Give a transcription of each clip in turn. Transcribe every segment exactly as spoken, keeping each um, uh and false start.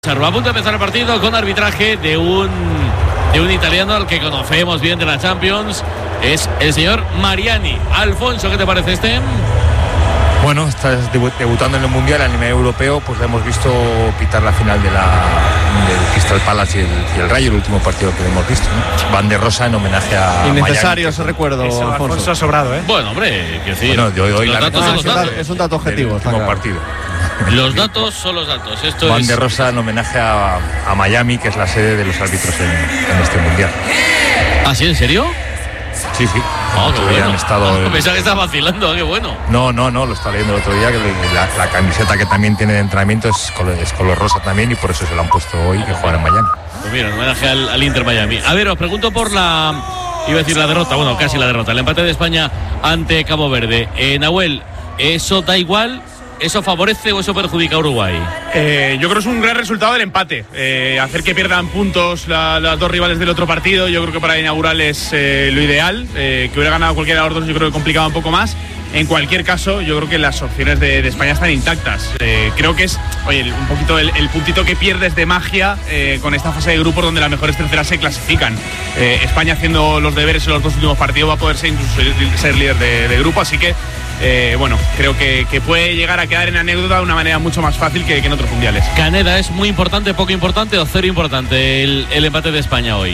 A punto de empezar el partido con arbitraje de un de un italiano al que conocemos bien de la Champions. Es el señor Mariani. Alfonso, ¿qué te parece este? Bueno, estás debutando en el Mundial a nivel europeo, pues le hemos visto pitar la final de la del Crystal Palace y el, y el Rayo, el último partido que hemos visto, ¿no? Van de rosa en homenaje a innecesario Miami. ese recuerdo, Eso, Alfonso. Alfonso ha sobrado, ¿eh? Bueno, hombre, quiero decir, Bueno, yo doy los la datos no, son es, los un datos. dato, es un dato objetivo. El Está último claro. partido. Los datos son los datos. Esto Van es de rosa en homenaje a, a Miami, que es la sede de los árbitros en, en este Mundial. ¿Ah, sí? ¿En serio? Sí, sí. Oh, El qué otro día bueno. han estado Ah, en- pensaba que estaba vacilando, qué bueno. No, no, no, lo estaba leyendo el otro día, que le- la, la camiseta que también tiene de entrenamiento es color, es color rosa también, y por eso se lo han puesto hoy, que juegan en Miami. Pues mira, en homenaje al, al Inter Miami. A ver, os pregunto por la... Iba a decir la derrota, bueno, casi la derrota. El empate de España ante Cabo Verde. Eh, Nahuel, ¿eso da igual? ¿Eso favorece o eso perjudica a Uruguay? Eh, yo creo que es un gran resultado del empate. Eh, hacer que pierdan puntos la, las dos rivales del otro partido, yo creo que para inaugural es eh, lo ideal. Eh, que hubiera ganado cualquiera de los dos, yo creo que complicaba un poco más. En cualquier caso, yo creo que las opciones de, de España están intactas. Eh, creo que es, oye, un poquito el, el puntito que pierdes de magia eh, con esta fase de grupos donde las mejores terceras se clasifican. Eh, España haciendo los deberes en los dos últimos partidos va a poder ser incluso ser, ser líder de, de grupo, así que eh, bueno, creo que, que puede llegar a quedar en anécdota de una manera mucho más fácil que, que en otros mundiales. Caneda, ¿es muy importante, poco importante o cero importante el, el empate de España hoy?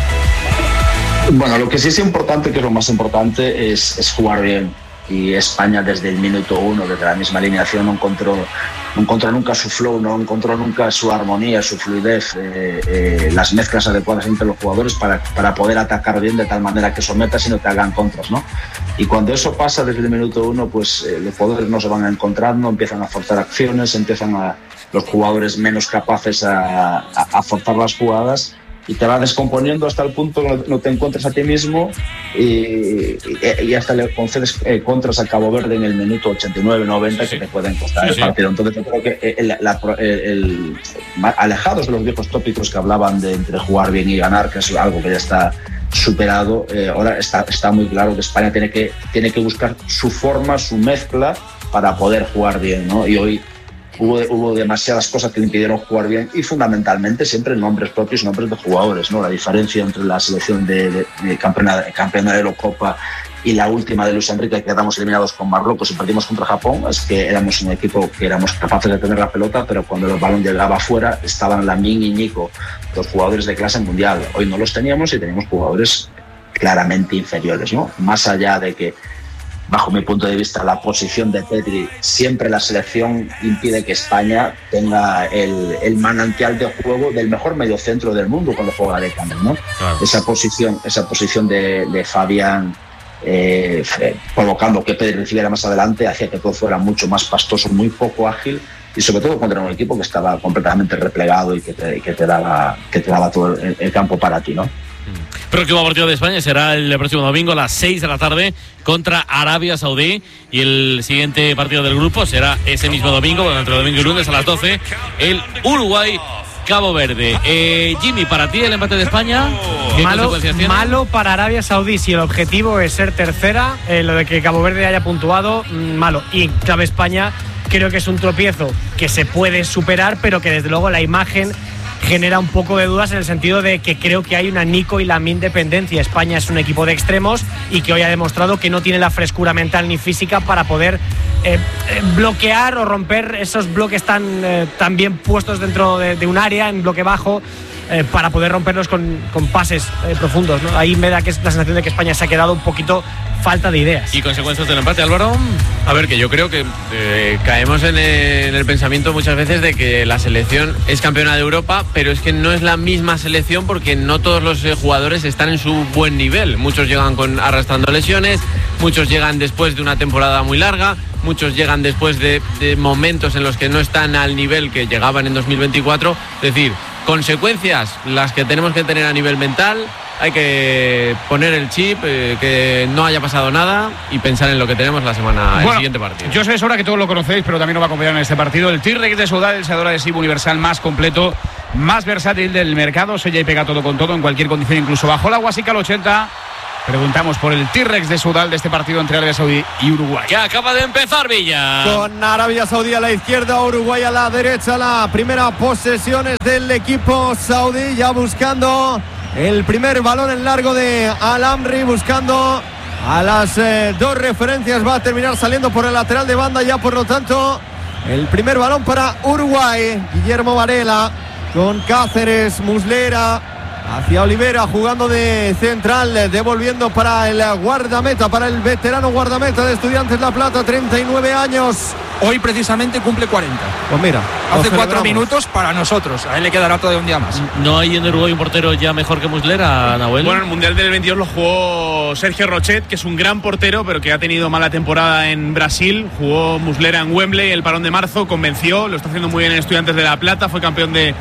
Bueno, lo que sí es importante, que es lo más importante, es, es jugar bien. Y España desde el minuto uno, desde la misma alineación, no encontró, no encontró nunca su flow, no encontró nunca su armonía, su fluidez, eh, eh, las mezclas adecuadas entre los jugadores para, para poder atacar bien de tal manera que sometas y no te hagan contras, ¿no? Y cuando eso pasa desde el minuto uno, pues eh, los jugadores no se van encontrando, empiezan a forzar acciones, empiezan a los jugadores menos capaces a, a, a forzar las jugadas, y te va descomponiendo hasta el punto que no te encuentras a ti mismo y, y, y hasta le concedes eh, contras a Cabo Verde en el minuto ochenta y nueve noventa, sí, que te pueden costar sí, el partido. Sí. Entonces yo creo que el, la, el, el, alejados de los viejos tópicos que hablaban de entre jugar bien y ganar, que es algo que ya está superado, eh, ahora está, está muy claro que España tiene que, tiene que buscar su forma, su mezcla para poder jugar bien, ¿no? Y hoy Hubo, hubo demasiadas cosas que le impidieron jugar bien, y fundamentalmente siempre nombres propios, nombres de jugadores, ¿no? La diferencia entre la selección de, de, de campeona, campeona de Eurocopa y la última de Luis Enrique, que quedamos eliminados con Marruecos y perdimos contra Japón, es que éramos un equipo que éramos capaces de tener la pelota, pero cuando el balón llegaba afuera estaban Lamine y Nico, los jugadores de clase mundial. Hoy no los teníamos y teníamos jugadores claramente inferiores, ¿no? Más allá de que, bajo mi punto de vista, la posición de Pedri, siempre la selección impide que España tenga el, el manantial de juego del mejor mediocentro del mundo cuando juega de cambio, ¿no? Claro. Esa posición, esa posición de, de Fabián eh, provocando que Pedri recibiera más adelante hacía que todo fuera mucho más pastoso, muy poco ágil, y sobre todo contra un equipo que estaba completamente replegado y que te, que te daba que te daba todo el, el campo para ti, ¿no? Próximo partido de España será el próximo domingo a las seis de la tarde contra Arabia Saudí, y el siguiente partido del grupo será ese mismo domingo, bueno, entre domingo y lunes a las doce, el Uruguay Cabo Verde. Eh, Jimmy, para ti el empate de España, ¿qué malo, consecuencias tiene? Malo para Arabia Saudí. Si el objetivo es ser tercera, eh, lo de que Cabo Verde haya puntuado, mmm, malo. Y clave España, creo que es un tropiezo que se puede superar, pero que desde luego la imagen genera un poco de dudas, en el sentido de que creo que hay una Nico y Lamine dependencia. España es un equipo de extremos y que hoy ha demostrado que no tiene la frescura mental ni física para poder eh, eh, bloquear o romper esos bloques tan, eh, tan bien puestos dentro de, de un área, en bloque bajo, eh, para poder romperlos con, con pases eh, profundos, ¿no? Ahí me da que es la sensación de que España se ha quedado un poquito falta de ideas. ¿Y consecuencias del empate, Álvaro? A ver, que yo creo que eh, caemos en el, en el pensamiento muchas veces de que la selección es campeona de Europa, pero es que no es la misma selección, porque no todos los eh, jugadores están en su buen nivel. Muchos llegan con arrastrando lesiones, muchos llegan después de una temporada muy larga, muchos llegan después de, de momentos en los que no están al nivel que llegaban en dos mil veinticuatro. Es decir, consecuencias las que tenemos que tener a nivel mental. Hay que poner el chip, eh, que no haya pasado nada, y pensar en lo que tenemos la semana, bueno, el siguiente partido. Yo sé de sobra que todos lo conocéis, pero también nos va a acompañar en este partido el T-Rex de Soudal, el seador adhesivo universal más completo, más versátil del mercado. Sella y pega todo con todo, en cualquier condición, incluso bajo el agua. Así que al ochenta Preguntamos por el T-Rex de Sudal de este partido entre Arabia Saudí y Uruguay. Que acaba de empezar Villa. Con Arabia Saudí a la izquierda, Uruguay a la derecha. La primera posesión es del equipo saudí, ya buscando el primer balón en largo de Al-Amri, buscando a las eh, dos referencias. Va a terminar saliendo por el lateral de banda ya, por lo tanto, el primer balón para Uruguay. Guillermo Varela con Cáceres, Muslera hacia Olivera, jugando de central, devolviendo para el guardameta, para el veterano guardameta de Estudiantes La Plata, treinta y nueve años. Hoy precisamente cumple cuarenta. Pues mira, hace cuatro minutos para nosotros. A él le quedará todavía un día más. ¿No hay en Uruguay un portero ya mejor que Muslera, Nahuel? Bueno, el Mundial del veintidós lo jugó Sergio Rochet, que es un gran portero, pero que ha tenido mala temporada en Brasil. Jugó Muslera en Wembley el parón de marzo, convenció, lo está haciendo muy bien en Estudiantes de La Plata, fue campeón del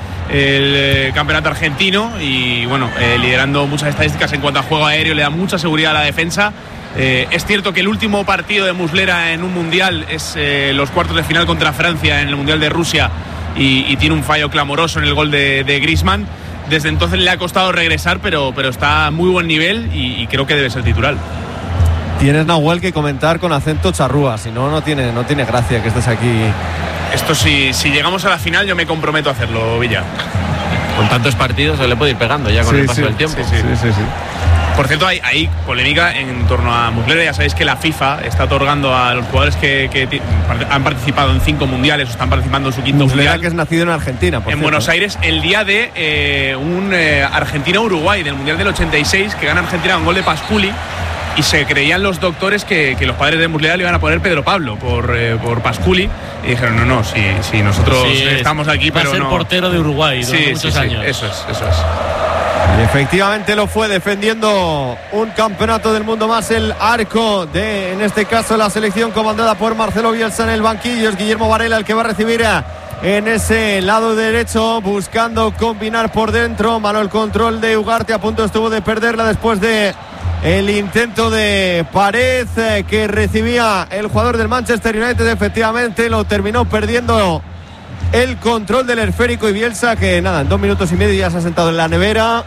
de campeonato argentino y bueno, eh, liderando muchas estadísticas en cuanto a juego aéreo, le da mucha seguridad a la defensa. Eh, es cierto que el último partido de Muslera en un mundial es eh, los cuartos de final contra Francia en el Mundial de Rusia y, y tiene un fallo clamoroso en el gol de, de Griezmann. Desde entonces le ha costado regresar, pero, pero está a muy buen nivel y, y creo que debe ser titular. Tienes, Nahuel, que comentar con acento charrúa, si no, no tiene, no tiene gracia que estés aquí. Esto si, si llegamos a la final yo me comprometo a hacerlo, Villa. Con tantos partidos se le puede ir pegando ya con Sí, el paso sí, del tiempo. sí, sí. Sí, sí, sí. Por cierto, hay, hay polémica en torno a Muslera. Ya sabéis que la FIFA está otorgando a los jugadores que, que t- han participado en cinco mundiales o están participando en su quinto Muslera, mundial. que es nacido en Argentina, por En cierto. Buenos Aires, el día de eh, un eh, Argentina-Uruguay del Mundial del ochenta y seis, que gana Argentina con gol de Pasculi. Y se creían los doctores que, que los padres de Muslera le iban a poner Pedro Pablo por, eh, por Pasculi. Y dijeron, no, no, si, si nosotros Sí, estamos aquí, va pero a ser no. portero de Uruguay durante Sí, muchos sí, sí, años. eso es, eso es. Y efectivamente lo fue, defendiendo un campeonato del mundo más, el arco de, en este caso, la selección comandada por Marcelo Bielsa. En el banquillo es Guillermo Varela el que va a recibir a, en ese lado derecho, buscando combinar por dentro. Mano el control de Ugarte, a punto estuvo de perderla después de el intento de pared eh, que recibía el jugador del Manchester United. Efectivamente lo terminó perdiendo el control del esférico, y Bielsa, que nada, en dos minutos y medio ya se ha sentado en la nevera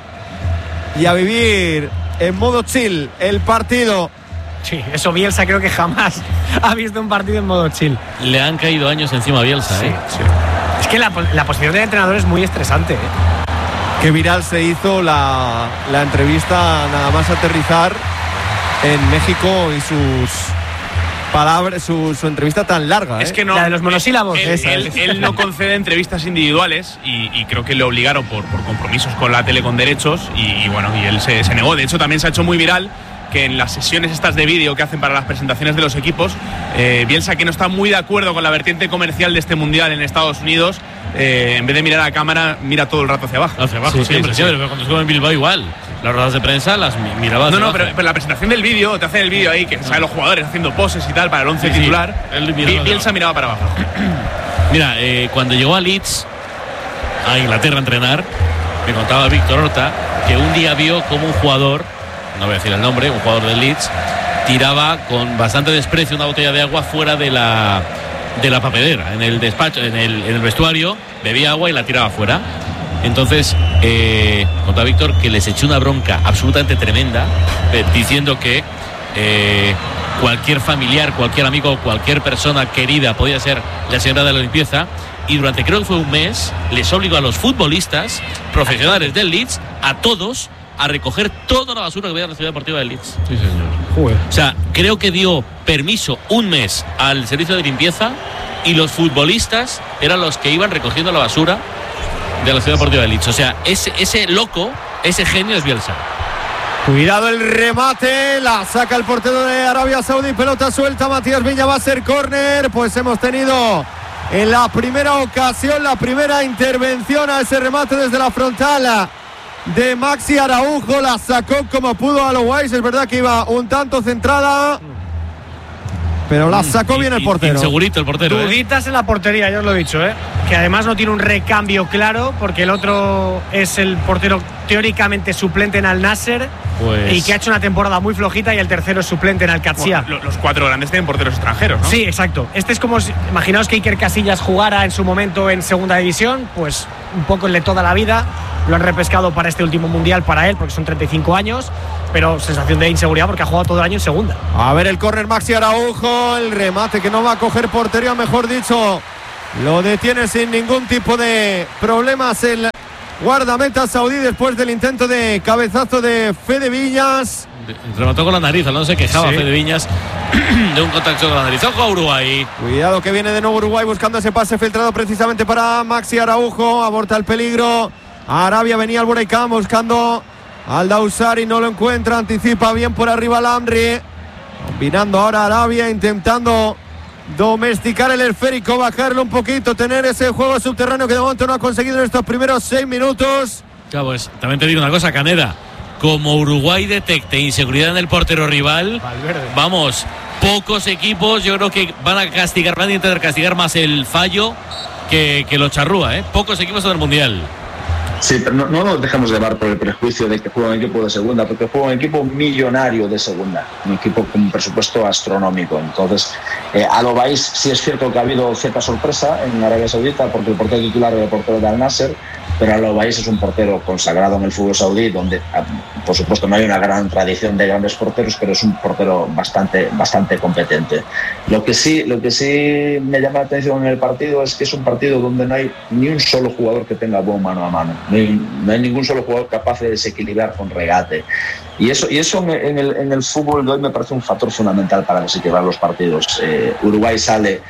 y a vivir en modo chill el partido. Sí, eso Bielsa creo que jamás ha visto un partido en modo chill. Le han caído años encima a Bielsa, Sí, ¿eh? sí. Es que la, la posición del entrenador es muy estresante, ¿eh? Qué viral se hizo la, la entrevista nada más aterrizar en México y sus palabras, su, su entrevista tan larga, ¿eh? Es que no, La de los monosílabos. Él, Esa él- es. él no concede entrevistas individuales y, y creo que le obligaron por, por compromisos con la tele con derechos y, y bueno, y él se, se negó. De hecho, también se ha hecho muy viral que en las sesiones estas de vídeo que hacen para las presentaciones de los equipos, eh, Bielsa, que no está muy de acuerdo con la vertiente comercial de este mundial en Estados Unidos, eh, en vez de mirar a la cámara, mira todo el rato hacia abajo. Hacia abajo Sí, siempre, sí, siempre. sí. Pero cuando estuvo en Bilbao igual. Las ruedas de prensa las mi- miraba hacia No, no, abajo. pero, pero la presentación del vídeo, te hacen el vídeo ahí, que salen los jugadores haciendo poses y tal para el once Sí, sí. titular. Él miraba Bi- hacia Bielsa abajo. miraba para abajo. Mira, eh, cuando llegó a Leeds, a Inglaterra a entrenar, me contaba Víctor Horta que un día vio como un jugador, no voy a decir el nombre, un jugador del Leeds, tiraba con bastante desprecio una botella de agua fuera de la de la papelera, en el despacho, en el, en el vestuario, bebía agua y la tiraba fuera. Entonces, eh, contaba Víctor que les echó una bronca absolutamente tremenda, eh, diciendo que eh, cualquier familiar, cualquier amigo, cualquier persona querida podía ser la señora de la limpieza, y durante creo que fue un mes les obligó a los futbolistas profesionales del Leeds, a todos, a recoger toda la basura que veía en la ciudad deportiva del Leeds. Sí, señor. O sea, creo que dio permiso un mes al servicio de limpieza y los futbolistas eran los que iban recogiendo la basura de la ciudad deportiva del Leeds. O sea, ese, ese loco, ese genio es Bielsa. Cuidado el remate, la saca el portero de Arabia Saudí, pelota suelta, Matías Viña, va a ser córner. Pues hemos tenido en la primera ocasión, la primera intervención a ese remate desde la frontal de Maxi Araujo, la sacó como pudo a lo Weiss. Es verdad que iba un tanto centrada, pero la sacó bien el portero. Insegurito el portero. ¿eh? Duditas en la portería, ya os lo he dicho, ¿eh? Que además no tiene un recambio claro, porque el otro es el portero teóricamente suplente en Al Nasser, Pues- y que ha hecho una temporada muy flojita, y el tercero es suplente en Al Qadsiya. Bueno, lo- los cuatro grandes tienen porteros extranjeros, ¿no? Sí, exacto. Este es como si, imaginaos que Iker Casillas jugara en su momento en segunda división, pues un poco el de toda la vida. lo han repescado para este último mundial para él, porque son treinta y cinco años, pero sensación de inseguridad porque ha jugado todo el año en segunda. A ver el córner, Maxi Araujo, el remate que no va a coger portería, mejor dicho, lo detiene sin ningún tipo de problemas el guardameta saudí después del intento de cabezazo de Fede Viñas. Remató con la nariz, no se quejaba Sí. Fede Viñas de un contacto con la nariz. Ojo a Uruguay. Cuidado que viene de nuevo Uruguay buscando ese pase filtrado precisamente para Maxi Araujo. Aborta el peligro. Arabia venía al Buraicán buscando al Dausari, no lo encuentra. Anticipa bien por arriba al Amri. Combinando ahora Arabia, intentando domesticar el esférico, bajarlo un poquito, tener ese juego subterráneo que de momento no ha conseguido en estos primeros seis minutos. Claro, pues también te digo una cosa, Caneda. Como Uruguay detecte inseguridad en el portero rival, Valverde. vamos, pocos equipos yo creo que van a castigar, van a intentar castigar más el fallo que, que lo charrúa, ¿eh? Pocos equipos en el Mundial. Sí, pero no, no nos dejemos llevar por el prejuicio de que juega un equipo de segunda, porque juega un equipo millonario de segunda, un equipo con un presupuesto astronómico. Entonces, eh, a lo vais, sí es cierto que ha habido cierta sorpresa en Arabia Saudita, porque el portero titular era el portero de Al Nasser, pero Al Obaís es un portero consagrado en el fútbol saudí, donde, por supuesto, no hay una gran tradición de grandes porteros, pero es un portero bastante, bastante competente. Lo que sí, lo que sí me llama la atención en el partido es que es un partido donde no hay ni un solo jugador que tenga buen mano a mano. No hay, no hay ningún solo jugador capaz de desequilibrar con regate. Y eso, y eso en, el, en el fútbol de hoy me parece un factor fundamental para desequilibrar los partidos. Eh, Uruguay sale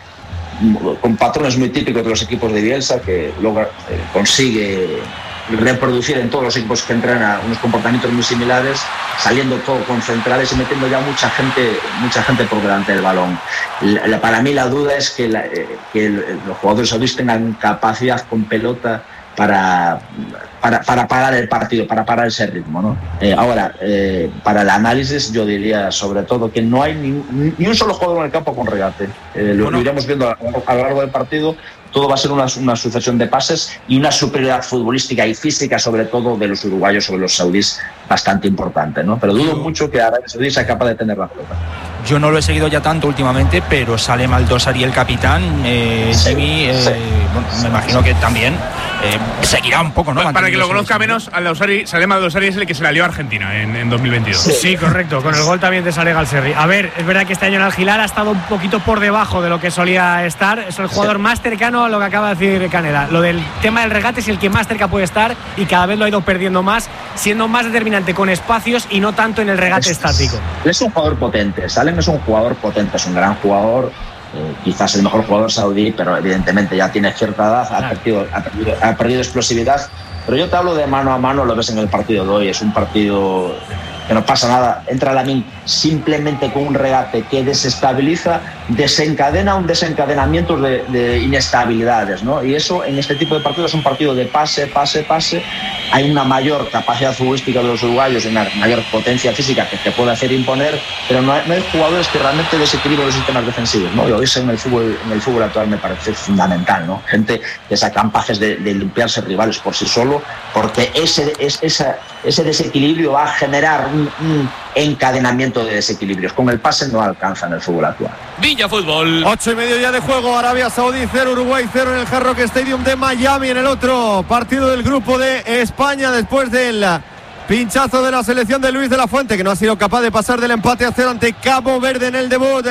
con patrones muy típicos de los equipos de Bielsa, que logra, eh, consigue reproducir en todos los equipos que entrena unos comportamientos muy similares, saliendo todo con centrales y metiendo ya mucha gente mucha gente por delante del balón. La, la, para mí la duda es que, la, eh, que el, los jugadores saudíes tengan capacidad con pelota para, para, para parar el partido, para parar ese ritmo, ¿no? Eh, ahora, eh, para el análisis yo diría sobre todo que no hay ni, ni un solo jugador en el campo con regate. Eh, lo, bueno. lo iremos viendo a, a lo largo del partido. Todo va a ser una, una sucesión de pases y una superioridad futbolística y física, sobre todo de los uruguayos sobre los saudíes, bastante importante, ¿no? Pero dudo mucho que Arabia Saudí sea capaz de tener la pelota. Yo no lo he seguido ya tanto últimamente, pero sale Maldosari el capitán, eh, sí, Jimmy, eh, sí. Bueno, me imagino que también eh, seguirá un poco, ¿no? Para, para que lo conozca menos, Al-Dawsari, Salem Al-Dawsari es el que se la lió a Argentina en, en dos mil veintidós. Sí. sí, correcto, con el gol también de Saleh Al-Serri. A ver, es verdad que este año en Al-Hilal ha estado un poquito por debajo de lo que solía estar. Es el jugador sí. más cercano a lo que acaba de decir Caneda. Lo del tema del regate es el que más cerca puede estar y cada vez lo ha ido perdiendo más, siendo más determinante con espacios y no tanto en el regate es, estático. Es un jugador potente, Salem es un jugador potente, es un gran jugador, eh, quizás el mejor jugador saudí, pero evidentemente ya tiene cierta edad, claro. ha, perdido, ha, perdido, ha perdido explosividad. Pero yo te hablo de mano a mano, lo ves en el partido de hoy, es un partido que no pasa nada. Entra Lamine simplemente con un regate que desestabiliza, desencadena un desencadenamiento de, de inestabilidades, ¿no? Y eso en este tipo de partidos es un partido de pase, pase, pase. Hay una mayor capacidad futbolística de los uruguayos, una mayor potencia física que te puede hacer imponer, pero no hay, no hay jugadores que realmente desequilibren los sistemas defensivos, ¿no? Y hoy en el fútbol, en el fútbol actual me parece fundamental, ¿no? Gente que sea capaces de, de limpiarse rivales por sí solo, porque ese, ese, esa, ese desequilibrio va a generar un, un encadenamiento de desequilibrios. Con el pase no alcanza en el fútbol actual. Villa Fútbol. Ocho y medio ya de juego. Arabia Saudí cero, Uruguay cero en el Hard Rock Stadium de Miami, en el otro partido del grupo de España, después del pinchazo de la selección de Luis de la Fuente, que no ha sido capaz de pasar del empate a cero ante Cabo Verde en el debut.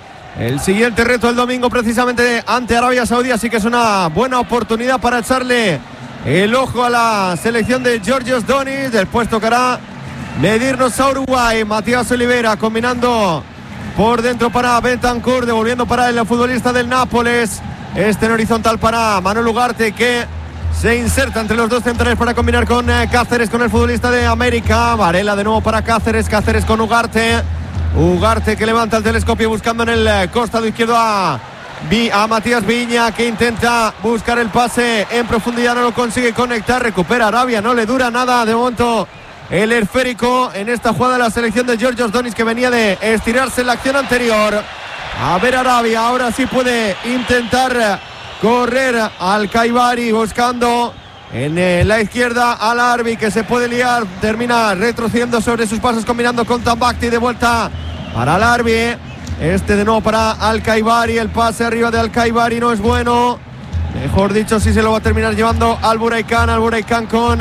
El siguiente reto el domingo precisamente ante Arabia Saudí, así que es una buena oportunidad para echarle el ojo a la selección de Georgios Donis. Después tocará medirnos a Uruguay. Matías Olivera combinando por dentro para Bentancur, devolviendo para el futbolista del Nápoles. Este en horizontal para Manuel Ugarte, que se inserta entre los dos centrales para combinar con Cáceres, con el futbolista de América. Varela de nuevo para Cáceres, Cáceres con Ugarte. Ugarte que levanta el telescopio buscando en el costado izquierdo a, a Matías Viña, que intenta buscar el pase en profundidad, no lo consigue conectar. Recupera Arabia, no le dura nada de momento el esférico en esta jugada de la selección de Georgios Donis, que venía de estirarse en la acción anterior. A ver Arabia, ahora sí puede intentar correr al Caibari, buscando en eh, la izquierda al Arbi, que se puede liar, termina retrocediendo sobre sus pasos, combinando con Tambakti, de vuelta para el Arbi. Este de nuevo para Al Caibari, el pase arriba de Al Caibari no es bueno, mejor dicho, sí se lo va a terminar llevando al Buraicán, al Buraicán con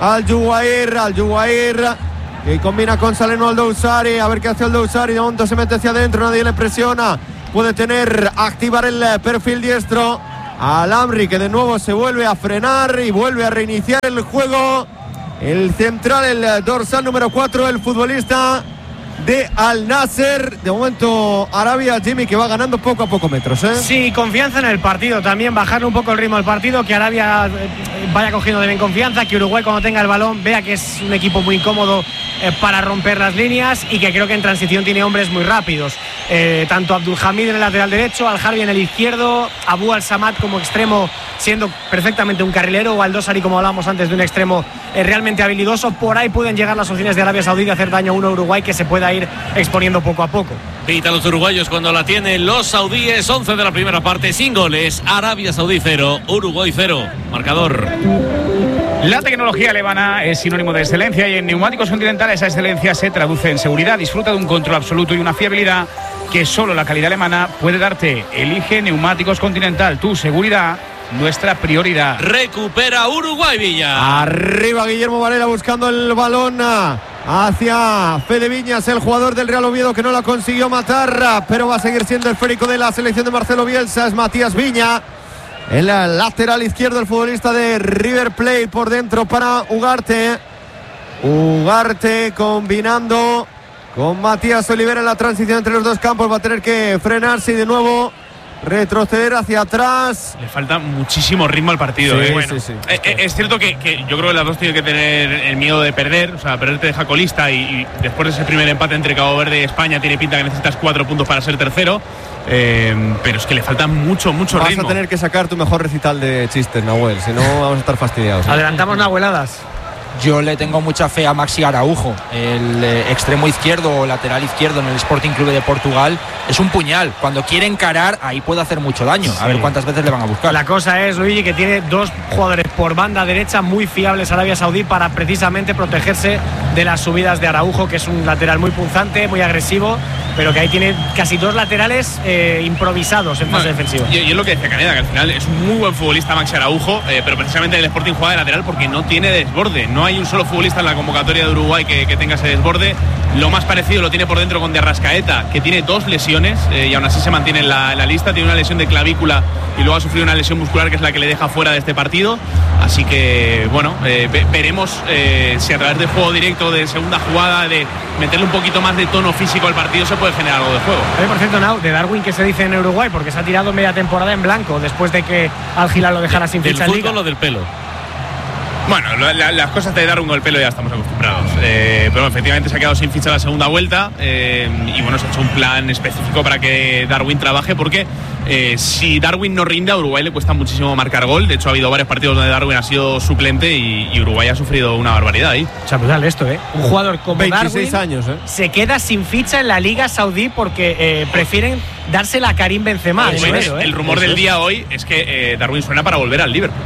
al Jugair, al Jugair, y combina con Saleno al Dousari. A ver qué hace el Dousari. De momento se mete hacia adentro, nadie le presiona. Puede tener, activar el perfil diestro. Al Amri, que de nuevo se vuelve a frenar y vuelve a reiniciar el juego. El central, el dorsal número cuatro, el futbolista de Al Nasser. De momento Arabia, Jimmy, que va ganando poco a poco metros, ¿eh? Sí, confianza en el partido también, bajar un poco el ritmo del partido, que Arabia vaya cogiendo de bien confianza, que Uruguay cuando tenga el balón vea que es un equipo muy cómodo eh, para romper las líneas, y que creo que en transición tiene hombres muy rápidos, eh, tanto Abdulhamid en el lateral derecho, Al-Harbi en el izquierdo, Abu Al-Samad como extremo siendo perfectamente un carrilero, o Al-Dosari, como hablábamos antes, de un extremo eh, realmente habilidoso. Por ahí pueden llegar las opciones de Arabia Saudí de hacer daño a uno Uruguay, que se pueda ir exponiendo poco a poco. Pita los uruguayos cuando la tienen los saudíes. Once de la primera parte, sin goles. Arabia Saudí cero, Uruguay cero. Marcador. La tecnología alemana es sinónimo de excelencia, y en Neumáticos Continental esa excelencia se traduce en seguridad. Disfruta de un control absoluto y una fiabilidad que solo la calidad alemana puede darte. Elige Neumáticos Continental, tu seguridad, nuestra prioridad. Recupera Uruguay, Villa. Arriba Guillermo Varela buscando el balón hacia Fede Viñas, el jugador del Real Oviedo, que no la consiguió matar, pero va a seguir siendo el esférico de la selección de Marcelo Bielsa. Es Matías Viña, el lateral izquierdo, el futbolista de River Plate. Por dentro para Ugarte. Ugarte combinando con Matías Olivera en la transición entre los dos campos. Va a tener que frenarse y de nuevo retroceder hacia atrás. Le falta muchísimo ritmo al partido. Sí, ¿eh? Bueno, sí, sí. Es, es cierto que, que yo creo que las dos tienen que tener el miedo de perder. O sea, perder te deja colista, y, y después de ese primer empate entre Cabo Verde y España tiene pinta que necesitas cuatro puntos para ser tercero. Eh, pero es que le falta mucho, mucho Vas ritmo. a tener que sacar tu mejor recital de chistes, Nahuel, si no vamos a estar fastidiados. Adelantamos Nahueladas. Yo le tengo mucha fe a Maxi Araujo, el eh, extremo izquierdo o lateral izquierdo en el Sporting Clube de Portugal. Es un puñal. Cuando quiere encarar, ahí puede hacer mucho daño. A ver cuántas veces le van a buscar. La cosa es, Luigi, que tiene dos jugadores por banda derecha muy fiables, Arabia Saudí, para precisamente protegerse de las subidas de Araujo, que es un lateral muy punzante, muy agresivo, pero que ahí tiene casi dos laterales eh, improvisados en fase Bueno, defensiva. Y, y es lo que decía Caneda, que al final es un muy buen futbolista Maxi Araujo, eh, pero precisamente el Sporting juega de lateral porque no tiene desborde. No hay un solo futbolista en la convocatoria de Uruguay que, que tenga ese desborde. Lo más parecido lo tiene por dentro con De Arrascaeta, que tiene dos lesiones eh, y aún así se mantiene en la, en la lista. Tiene una lesión de clavícula y luego ha sufrido una lesión muscular, que es la que le deja fuera de este partido. Así que, bueno, eh, ve, veremos eh, si a través de juego directo, de segunda jugada, de meterle un poquito más de tono físico al partido, se puede generar algo de juego. A ver, por cierto, Nau, de Darwin, ¿qué se dice en Uruguay? Porque se ha tirado media temporada en blanco después de que Al Hilal lo dejara sin ¿Del ficha en fútbol Liga. o del pelo? Bueno, la, la, las cosas de Darwin con el pelo ya estamos acostumbrados. Eh, pero efectivamente se ha quedado sin ficha la segunda vuelta, eh, y bueno, se ha hecho un plan específico para que Darwin trabaje, porque eh, si Darwin no rinde, a Uruguay le cuesta muchísimo marcar gol. De hecho, ha habido varios partidos donde Darwin ha sido suplente y, y Uruguay ha sufrido una barbaridad ahí. O sea, brutal esto, ¿eh? Un jugador como veintiséis Darwin años, ¿eh? se queda sin ficha en la Liga Saudí porque eh, prefieren dársela a Karim Benzema. Eso el es. dinero, ¿eh? El rumor Eso del es. día hoy es que eh, Darwin suena para volver al Liverpool.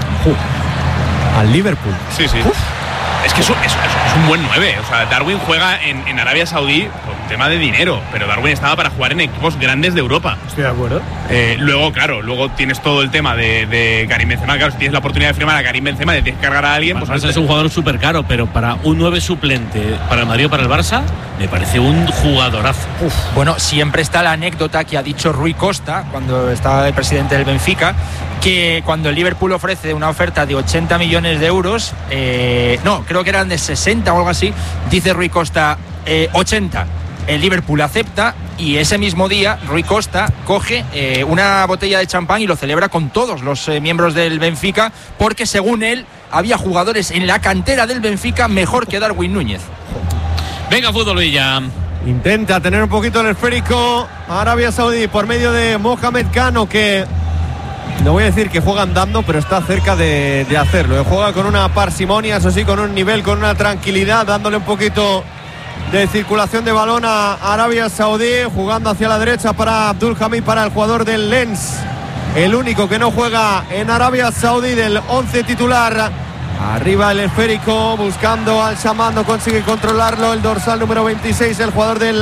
Al Liverpool. Sí, sí. Es que es un, es, es un buen nueve. O sea, Darwin juega en, en Arabia Saudí por un tema de dinero, pero Darwin estaba para jugar en equipos grandes de Europa. Estoy de acuerdo. Eh, luego, claro, luego tienes todo el tema de, de Karim Benzema. Claro, si tienes la oportunidad de firmar a Karim Benzema, de tienes que cargar a alguien, pues Barça es un jugador súper caro, pero para un nueve suplente, para el Madrid o para el Barça, me parece un jugadorazo. Uf. Bueno, siempre está la anécdota que ha dicho Rui Costa cuando estaba el presidente del Benfica, que cuando el Liverpool ofrece una oferta de ochenta millones de euros, eh, no, creo que eran de sesenta o algo así, dice Rui Costa, eh, ochenta. El Liverpool acepta y ese mismo día Rui Costa coge eh, una botella de champán y lo celebra con todos los eh, miembros del Benfica, porque según él había jugadores en la cantera del Benfica mejor que Darwin Núñez. Venga, fútbol, Villa. Intenta tener un poquito el esférico Arabia Saudí por medio de Mohamed Kano, que no voy a decir que juega andando, pero está cerca de, de hacerlo. Juega con una parsimonia, eso sí, con un nivel, con una tranquilidad, dándole un poquito de circulación de balón a Arabia Saudí, jugando hacia la derecha para Abdulhamid, para el jugador del Lens, el único que no juega en Arabia Saudí del once titular. Arriba el esférico, buscando al Shaman, no consigue controlarlo. El dorsal número veintiséis, el jugador del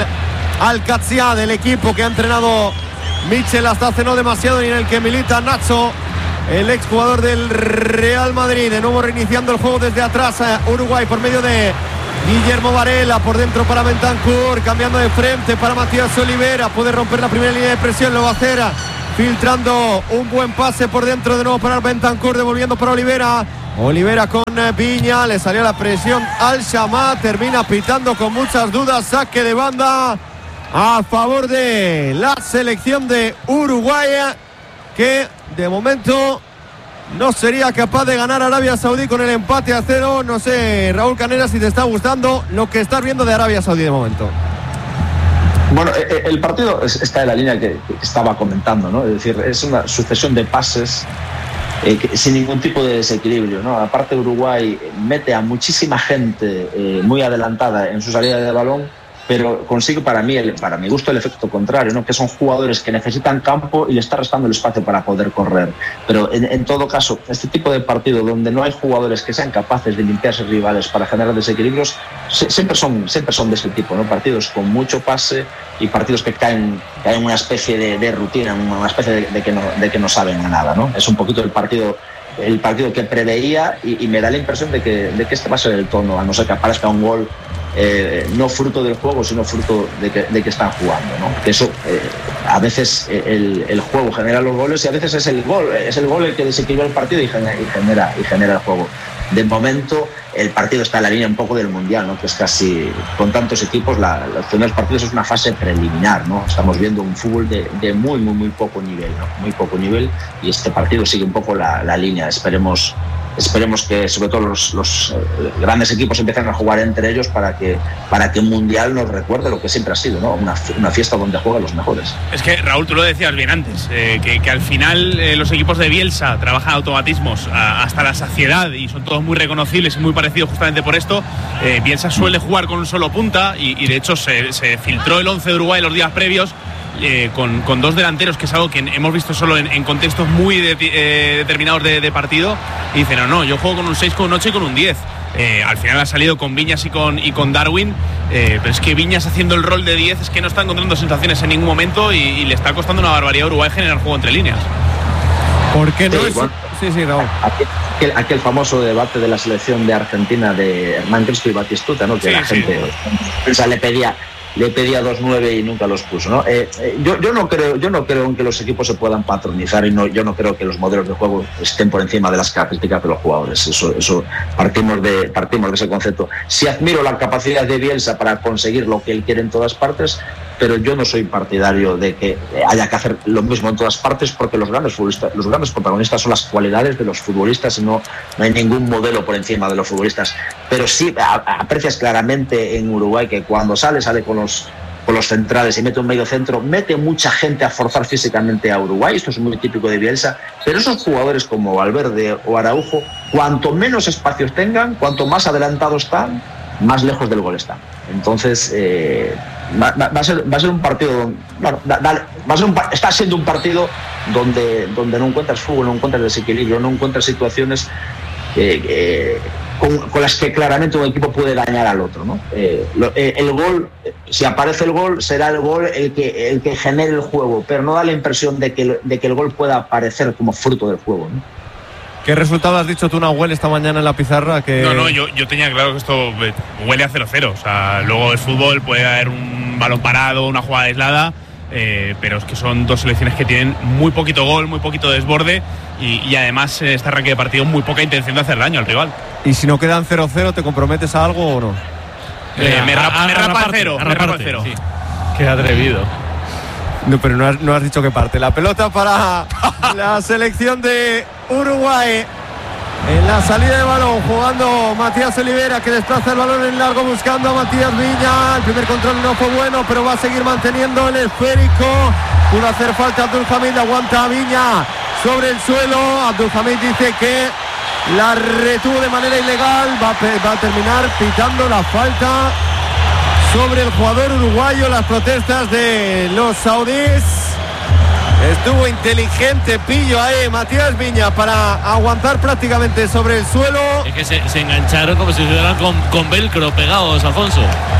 Al-Qadsiya, del equipo que ha entrenado Mitchell hasta hace no demasiado y en el que milita Nacho el exjugador del Real Madrid. De nuevo reiniciando el juego desde atrás Uruguay por medio de Guillermo Varela, por dentro para Bentancur, cambiando de frente para Matías Olivera, puede romper la primera línea de presión, lo va a hacer filtrando un buen pase por dentro de nuevo para Bentancur, devolviendo para Olivera. Olivera con Viña, le salió la presión al Shamat, termina pitando con muchas dudas, saque de banda a favor de la selección de Uruguay, que de momento no sería capaz de ganar Arabia Saudí con el empate a cero. No sé, Raúl Canera, si te está gustando lo que estás viendo de Arabia Saudí de momento. Bueno, el partido está en la línea que estaba comentando, ¿no? Es decir, es una sucesión de pases eh, que, sin ningún tipo de desequilibrio, ¿no? Aparte, Uruguay mete a muchísima gente eh, muy adelantada en su salida de balón, pero consigue para mí, el, para mi gusto, el efecto contrario, ¿no? Que son jugadores que necesitan campo y le está restando el espacio para poder correr. Pero en, en todo caso, este tipo de partido donde no hay jugadores que sean capaces de limpiarse rivales para generar desequilibrios, se, siempre son siempre son de este tipo, ¿no? Partidos con mucho pase y partidos que caen, caen en una especie de, de rutina, una especie de, de, que no, de que no saben a nada, ¿no? Es un poquito el partido el partido que preveía y, y me da la impresión de que, de que este va a ser el tono, a no ser que aparezca un gol Eh, no fruto del juego, sino fruto de que, de que están jugando, ¿no? Que eso, eh, a veces el, el juego genera los goles y a veces es el gol, es el gol el que desequilibra el partido y genera, y genera, y genera el juego. De momento, el partido está en la línea un poco del Mundial, ¿no? Que es casi, con tantos equipos, la, los primeros partidos es una fase preliminar, ¿no? Estamos viendo un fútbol de, de muy, muy, muy poco nivel, ¿no? Muy poco nivel, y este partido sigue un poco la, la línea. Esperemos Esperemos que sobre todo los, los eh, grandes equipos empiecen a jugar entre ellos para que para que un Mundial nos recuerde lo que siempre ha sido, ¿no? Una, una fiesta donde juegan los mejores. Es que, Raúl, tú lo decías bien antes, eh, que, que al final eh, los equipos de Bielsa trabajan automatismos a, hasta la saciedad y son todos muy reconocibles y muy parecidos justamente por esto. Eh, Bielsa suele jugar con un solo punta y, y de hecho se, se filtró el once de Uruguay los días previos. Eh, con, con dos delanteros, que es algo que hemos visto solo en, en contextos muy de, eh, determinados de, de partido, y dicen, no, no, yo juego con un seis, con un ocho y con un diez. Eh, al final ha salido con Viñas y con, y con Darwin, eh, pero es que Viñas haciendo el rol de diez es que no está encontrando sensaciones en ningún momento y, y le está costando una barbaridad a Uruguay generar juego entre líneas. ¿Por qué no? Sí, es... bueno, sí, sí, Raúl. Aquel, aquel famoso debate de la selección de Argentina de Hernán Crespo y Batistuta, ¿no? Que sí, la sí. gente o sea, le pedía le pedía dos nueve y nunca los puso, ¿no? Eh, eh, yo, yo no creo yo no creo en que los equipos se puedan patronizar y no, yo no creo que los modelos de juego estén por encima de las características de los jugadores. Eso, eso partimos de partimos de ese concepto. Sí admiro la capacidad de Bielsa para conseguir lo que él quiere en todas partes, pero yo no soy partidario de que haya que hacer lo mismo en todas partes, porque los grandes futbolistas, los grandes protagonistas son las cualidades de los futbolistas y no, no hay ningún modelo por encima de los futbolistas. Pero sí a, aprecias claramente en Uruguay que cuando sale, sale con los, con los centrales y mete un medio centro, mete mucha gente a forzar físicamente a Uruguay. Esto es muy típico de Bielsa, pero esos jugadores como Valverde o Araujo, cuanto menos espacios tengan, cuanto más adelantados están, más lejos del gol están. Entonces eh, va, va, va, a ser, va a ser un partido, bueno, da, da, va a ser un, está siendo un partido donde, donde no encuentras fútbol, no encuentras desequilibrio, no encuentras situaciones eh, eh, con, con las que claramente un equipo puede dañar al otro, ¿no? Eh, lo, eh, el gol, si aparece el gol, será el gol el que, el que genere el juego, pero no da la impresión de que, de que el gol pueda aparecer como fruto del juego, ¿no? ¿Qué resultado has dicho tú, Nahuel, esta mañana en la pizarra? Que... No, no, yo, yo tenía claro que esto huele a cero cero. O sea, luego el fútbol puede haber un balón parado, una jugada aislada, eh, pero es que son dos selecciones que tienen muy poquito gol, muy poquito desborde y, y además en este arranque de partido muy poca intención de hacer daño al rival. ¿Y si no quedan cero cero, te comprometes a algo o no? Eh, me, rapa, me rapa el cero, me rapa el cero. Sí. Qué atrevido. No, pero no has, no has dicho que parte. La pelota para la selección de Uruguay. En la salida de balón, jugando Matías Olivera, que desplaza el balón en largo buscando a Matías Viña. El primer control no fue bueno, pero va a seguir manteniendo el esférico. Pudo hacer falta Abdulhamid, aguanta a Viña sobre el suelo. Abdulhamid dice que la retuvo de manera ilegal. Va a, va a terminar pitando la falta sobre el jugador uruguayo. Las protestas de los saudíes. Estuvo inteligente Pillo ahí, Matías Viña, para aguantar prácticamente sobre el suelo. Es que se, se engancharon como si estuvieran con, con velcro pegados, Alfonso.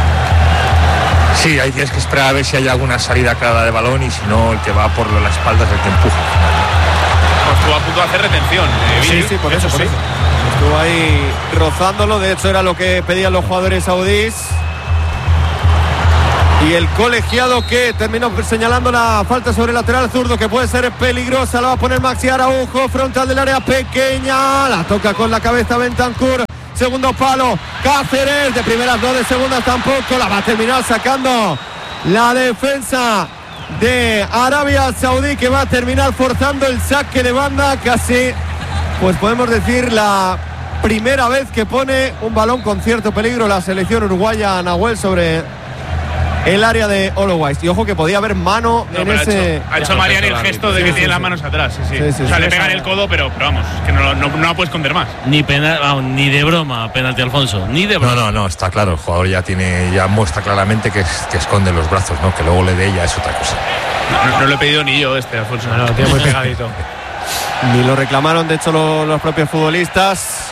Sí, ahí tienes que esperar a ver si hay alguna salida clara de balón y si no, el que va por la espalda es el que empuja. Pues estuvo a punto de hacer retención. Eh, sí, sí, por eso, por eso. Estuvo ahí rozándolo, de hecho era lo que pedían los jugadores saudíes. Y el colegiado que terminó señalando la falta sobre el lateral zurdo, que puede ser peligrosa, la va a poner Maxi Araujo, frontal del área pequeña, la toca con la cabeza Bentancur, segundo palo, Cáceres, de primeras no, de segundas tampoco, la va a terminar sacando la defensa de Arabia Saudí, que va a terminar forzando el saque de banda, casi, pues podemos decir, la primera vez que pone un balón con cierto peligro la selección uruguaya, Nahuel, sobre el área de Oloways. Y ojo que podía haber mano no, en ese... Ha hecho, ha hecho Mariani el gesto de sí, que sí, tiene sí. las manos atrás. Sí, sí. Sí, sí, o sea, sí, le pega en el codo, pero, pero vamos, que no, no, no la puede esconder más. Ni pena, vamos, ni de broma, penalti Alfonso, ni de broma. No, no, no, está claro. El jugador ya tiene, ya muestra claramente que, que esconde los brazos, ¿no? Que luego le dé ya es otra cosa. No, no, no lo he pedido ni yo este, Alfonso. No, no, lo tiene muy pegadito. Ni lo reclamaron, de hecho, lo, los propios futbolistas,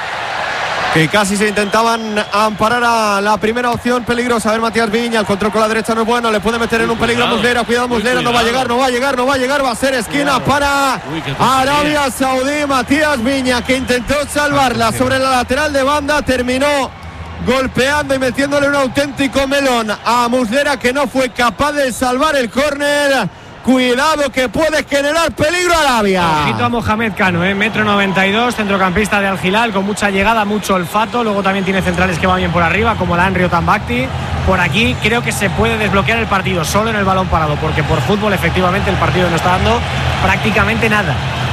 que casi se intentaban amparar a la primera opción peligrosa. A ver, Matías Viña, el control con la derecha no es bueno, le puede meter en un peligro a Muslera, cuidado Muslera, no va a llegar, no va a llegar, no va a llegar, va a ser esquina para Arabia Saudí. Matías Viña, que intentó salvarla sobre la lateral de banda, terminó golpeando y metiéndole un auténtico melón a Muslera, que no fue capaz de salvar el córner. Cuidado que puede generar peligro a Arabia. Ojito a Mohamed Cano, ¿eh? metro noventa y dos, centrocampista de Al Hilal, con mucha llegada, mucho olfato. Luego también tiene centrales que van bien por arriba, como Lanri o Tambakti. Por aquí creo que se puede desbloquear el partido solo en el balón parado, porque por fútbol efectivamente el partido no está dando prácticamente nada.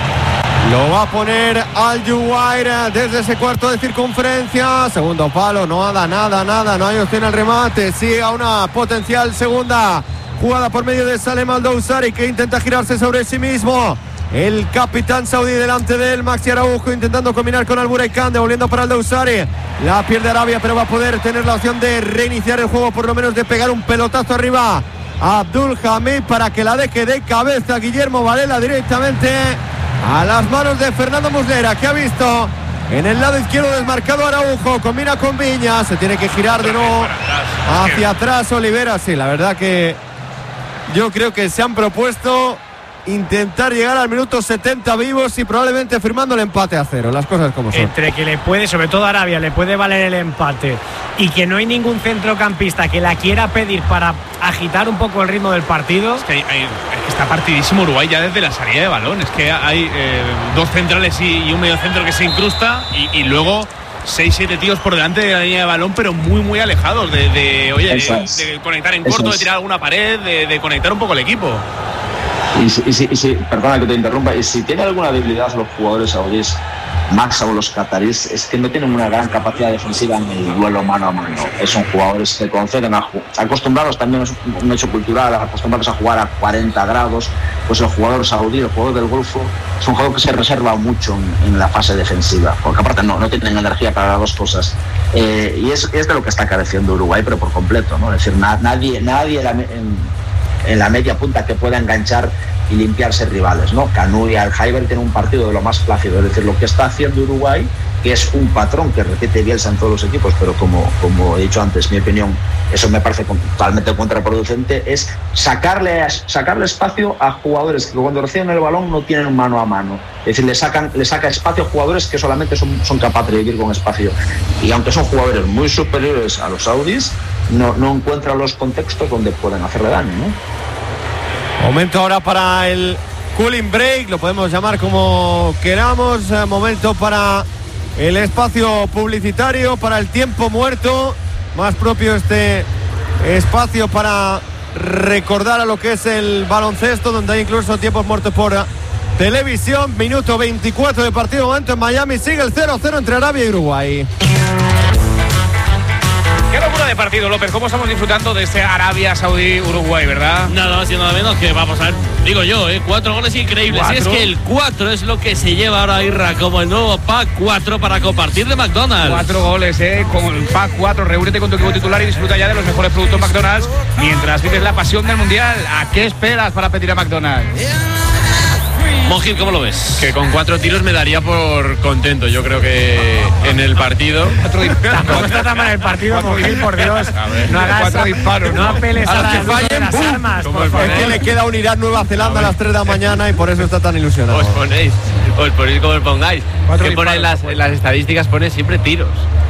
Lo va a poner Al-Juwair desde ese cuarto de circunferencia. Segundo palo, no da nada, nada, no hay opción al remate. Sí, a una potencial segunda jugada por medio de Salem Al-Dousari, que intenta girarse sobre sí mismo. El capitán saudí delante de él, Maxi Araujo, intentando combinar con Al-Buraikan, devolviendo para Al-Dousari. La pierde Arabia, pero va a poder tener la opción de reiniciar el juego, por lo menos de pegar un pelotazo arriba a Abdul Hamid para que la deje de cabeza Guillermo Varela directamente a las manos de Fernando Muslera, que ha visto en el lado izquierdo desmarcado Araujo, combina con Viña, se tiene que girar de nuevo hacia atrás Olivera. Sí, la verdad que yo creo que se han propuesto intentar llegar al minuto setenta vivos y probablemente firmando el empate a cero, las cosas como son. Entre que le puede, sobre todo a Arabia, le puede valer el empate y que no hay ningún centrocampista que la quiera pedir para agitar un poco el ritmo del partido. Es que hay, hay, está partidísimo Uruguay ya desde la salida de balón. Es que hay eh, dos centrales y, y un medio centro que se incrusta y, y luego seis, siete tíos por delante de la línea de balón, pero muy, muy alejados de, de oye, de, de conectar en corto, de tirar alguna pared, de, de conectar un poco el equipo. Y si, y, si, y si, perdona que te interrumpa, y si tiene alguna debilidad los jugadores saudíes, más o los cataríes, es que no tienen una gran capacidad defensiva en el duelo mano a mano. Son jugadores que conceden a, acostumbrados, también es un hecho cultural, acostumbrados a jugar a cuarenta grados. Pues el jugador saudí, el jugador del Golfo, es un jugador que se reserva mucho en, en la fase defensiva, porque aparte no, no tienen energía para las dos cosas. Eh, y es, es de lo que está careciendo Uruguay, pero por completo, ¿no? Es decir, na, nadie, nadie en, en, en la media punta que pueda enganchar y limpiarse rivales, ¿no? Canú y Al-Jaiber tienen un partido de lo más plácido, es decir, lo que está haciendo Uruguay, que es un patrón que repite Bielsa en todos los equipos, pero como, como he dicho antes, mi opinión, eso me parece totalmente contraproducente, es sacarle, sacarle espacio a jugadores que cuando reciben el balón no tienen mano a mano, es decir, le, sacan, le saca espacio a jugadores que solamente son, son capaces de vivir con espacio, y aunque son jugadores muy superiores a los saudíes, no, no encuentran los contextos donde pueden hacerle daño, ¿no? Momento ahora para el cooling break, lo podemos llamar como queramos. Momento para el espacio publicitario, para el tiempo muerto, más propio este espacio para recordar a lo que es el baloncesto, donde hay incluso tiempos muertos por televisión. Minuto veinticuatro de partido, momento en Miami, sigue el cero cero entre Arabia y Uruguay. Qué locura de partido, López. ¿Cómo estamos disfrutando de este Arabia Saudí-Uruguay, verdad? Nada más y nada menos que vamos a ver, digo yo, ¿eh? cuatro goles increíbles. ¿Cuatro? Y es que el cuatro es lo que se lleva ahora Irra como el nuevo pack cuatro para compartir de McDonald's. Cuatro goles, ¿eh? Con el pack cuatro. Reúnete con tu equipo titular y disfruta ya de los mejores productos McDonald's mientras vives la pasión del Mundial. ¿A qué esperas para pedir a McDonald's? Mojil, ¿cómo lo ves? Que con cuatro tiros me daría por contento. Yo creo que en el partido. Tampoco está tan mal el partido, Mojil, por Dios. Ver, no hagas cuatro disparos, no apeles a, a los la que luz de fallen, las ¡pum! armas. Como Por el favor. Es que le queda un Irán-Nueva Zelanda a las tres de la mañana y por eso está tan ilusionado. Os ponéis, os ponéis como os pongáis. Cuatro Que pone en las, disparos. en las estadísticas pone siempre tiros.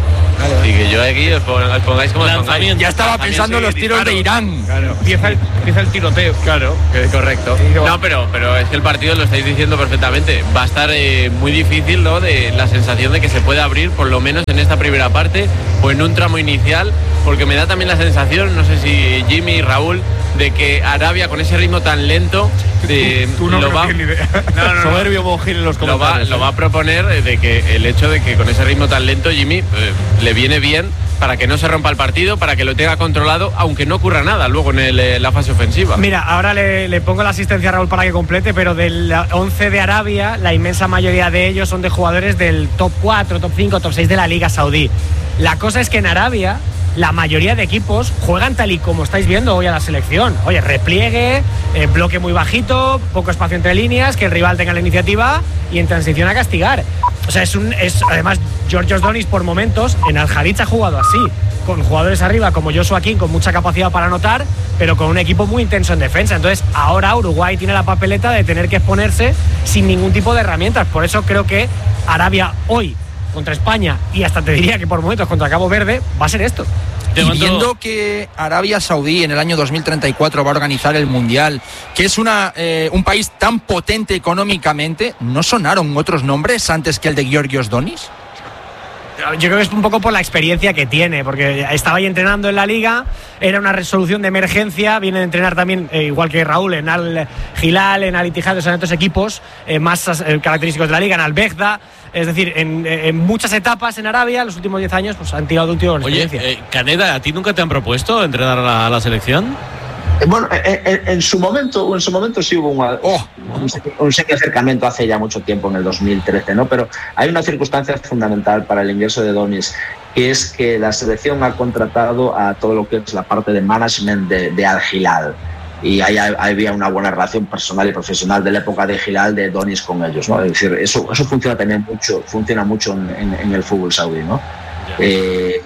Y que yo aquí os, pon- os pongáis como os pongáis. Lanzamiento. Ya estaba pensando en los tiros de Irán. Claro, empieza el, empieza el tiroteo. Claro, que es correcto. No, pero, pero es que el partido lo estáis diciendo perfectamente. Va a estar eh, muy difícil, ¿no? De la sensación de que se puede abrir, por lo menos en esta primera parte o en un tramo inicial, porque me da también la sensación, no sé si Jimmy y Raúl, de que Arabia con ese ritmo tan lento eh, Tú no lo, creo va, que ni idea. no, no, no, Soberbio Mojil en los lo, va, comentarios. lo va a proponer eh, de que el hecho de que con ese ritmo tan lento Jimmy eh, le viene bien para que no se rompa el partido, para que lo tenga controlado, aunque no ocurra nada luego en el, eh, la fase ofensiva. Mira, ahora le, le pongo la asistencia a Raúl para que complete, pero del once de Arabia, la inmensa mayoría de ellos son de jugadores del top cuatro, top cinco, top seis de la Liga Saudí. La cosa es que en Arabia la mayoría de equipos juegan tal y como estáis viendo hoy a la selección. Oye, repliegue, eh, bloque muy bajito, poco espacio entre líneas, que el rival tenga la iniciativa y en transición a castigar. O sea, es un es además Georgios Donis por momentos en Al-Jalitz ha jugado así, con jugadores arriba como Joshua King con mucha capacidad para anotar, pero con un equipo muy intenso en defensa. Entonces, ahora Uruguay tiene la papeleta de tener que exponerse sin ningún tipo de herramientas. Por eso creo que Arabia hoy contra España y hasta te diría que por momentos contra Cabo Verde va a ser esto. De Y momento- viendo que Arabia Saudí en el año dos mil treinta y cuatro va a organizar el Mundial, que es una, eh, un país tan potente económicamente, ¿no sonaron otros nombres antes que el de Georgios Donis? Yo creo que es un poco por la experiencia que tiene, porque estaba ahí entrenando en la liga, era una resolución de emergencia, viene de entrenar también, eh, igual que Raúl, en Al Hilal, en Al Ittihad, o sea, en otros equipos eh, más eh, característicos de la liga, en Al Begda, es decir, en, en muchas etapas en Arabia, los últimos diez años, pues han tirado de un tío con Oye, experiencia. eh, Caneda, ¿a ti nunca te han propuesto entrenar a la, a la selección? Eh, Bueno, en, en- en su momento, en su momento sí hubo una- Oh. un, un serio acercamiento hace ya mucho tiempo, en el dos mil trece, ¿no? Pero hay una circunstancia fundamental para el ingreso de Donis, que es que la selección ha contratado a todo lo que es la parte de management de, de Al Hilal. Y ahí había una buena relación personal y profesional de la época de Hilal de Donis con ellos, ¿no? Es decir, eso, eso funciona también mucho, funciona mucho en, en- en el fútbol saudí, ¿no? Eh,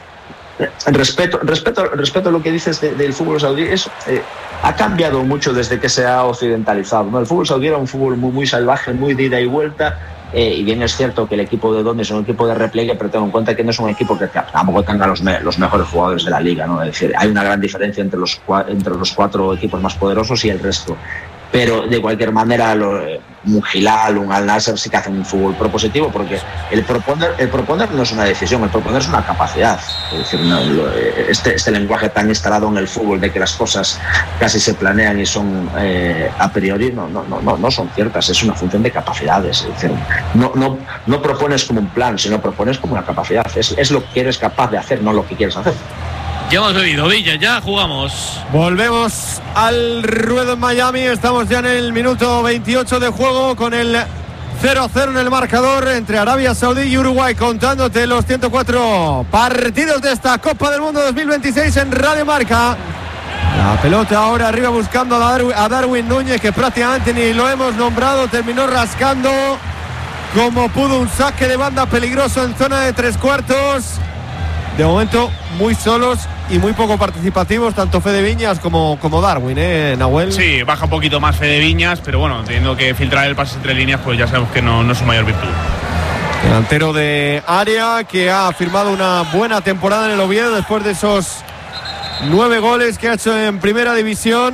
Respeto, respeto, respeto a lo que dices de- del fútbol saudí, es, eh, ha cambiado mucho desde que se ha occidentalizado, ¿no? El fútbol saudí era un fútbol muy, muy salvaje, muy de ida y vuelta, eh, y bien es cierto que el equipo de Donis es un equipo de repliegue, pero tengo en cuenta que no es un equipo que tampoco tenga los, me- los mejores jugadores de la liga, ¿no? Es decir, hay una gran diferencia entre los, cua- entre los cuatro equipos más poderosos y el resto. Pero de cualquier manera, lo, eh, un Hilal, un Al Nassr sí que hacen un fútbol propositivo, porque el proponer, el proponer no es una decisión, el proponer es una capacidad. Es decir, no, lo, eh, este, este lenguaje tan instalado en el fútbol de que las cosas casi se planean y son eh, a priori, no, no, no, no son ciertas, es una función de capacidades. Es decir, no, no, no propones como un plan, sino propones como una capacidad. Es, es lo que eres capaz de hacer, no lo que quieres hacer. Ya hemos bebido, Villa, ya jugamos. Volvemos al ruedo en Miami. Estamos ya en el minuto veintiocho de juego con el cero a cero en el marcador entre Arabia Saudí y Uruguay, contándote los ciento cuatro partidos de esta Copa del Mundo dos mil veintiséis en Radio Marca. La pelota ahora arriba buscando a Darwin, a Darwin Núñez, que prácticamente ni lo hemos nombrado, terminó rascando como pudo un saque de banda peligroso en zona de tres cuartos. De momento muy solos y muy poco participativos, tanto Fede Viñas como, como Darwin, ¿eh, Nahuel? Sí, baja un poquito más Fede Viñas, pero bueno, teniendo que filtrar el pase entre líneas, pues ya sabemos que no, no es su mayor virtud. Delantero de área que ha firmado una buena temporada en el Oviedo después de esos nueve goles que ha hecho en primera división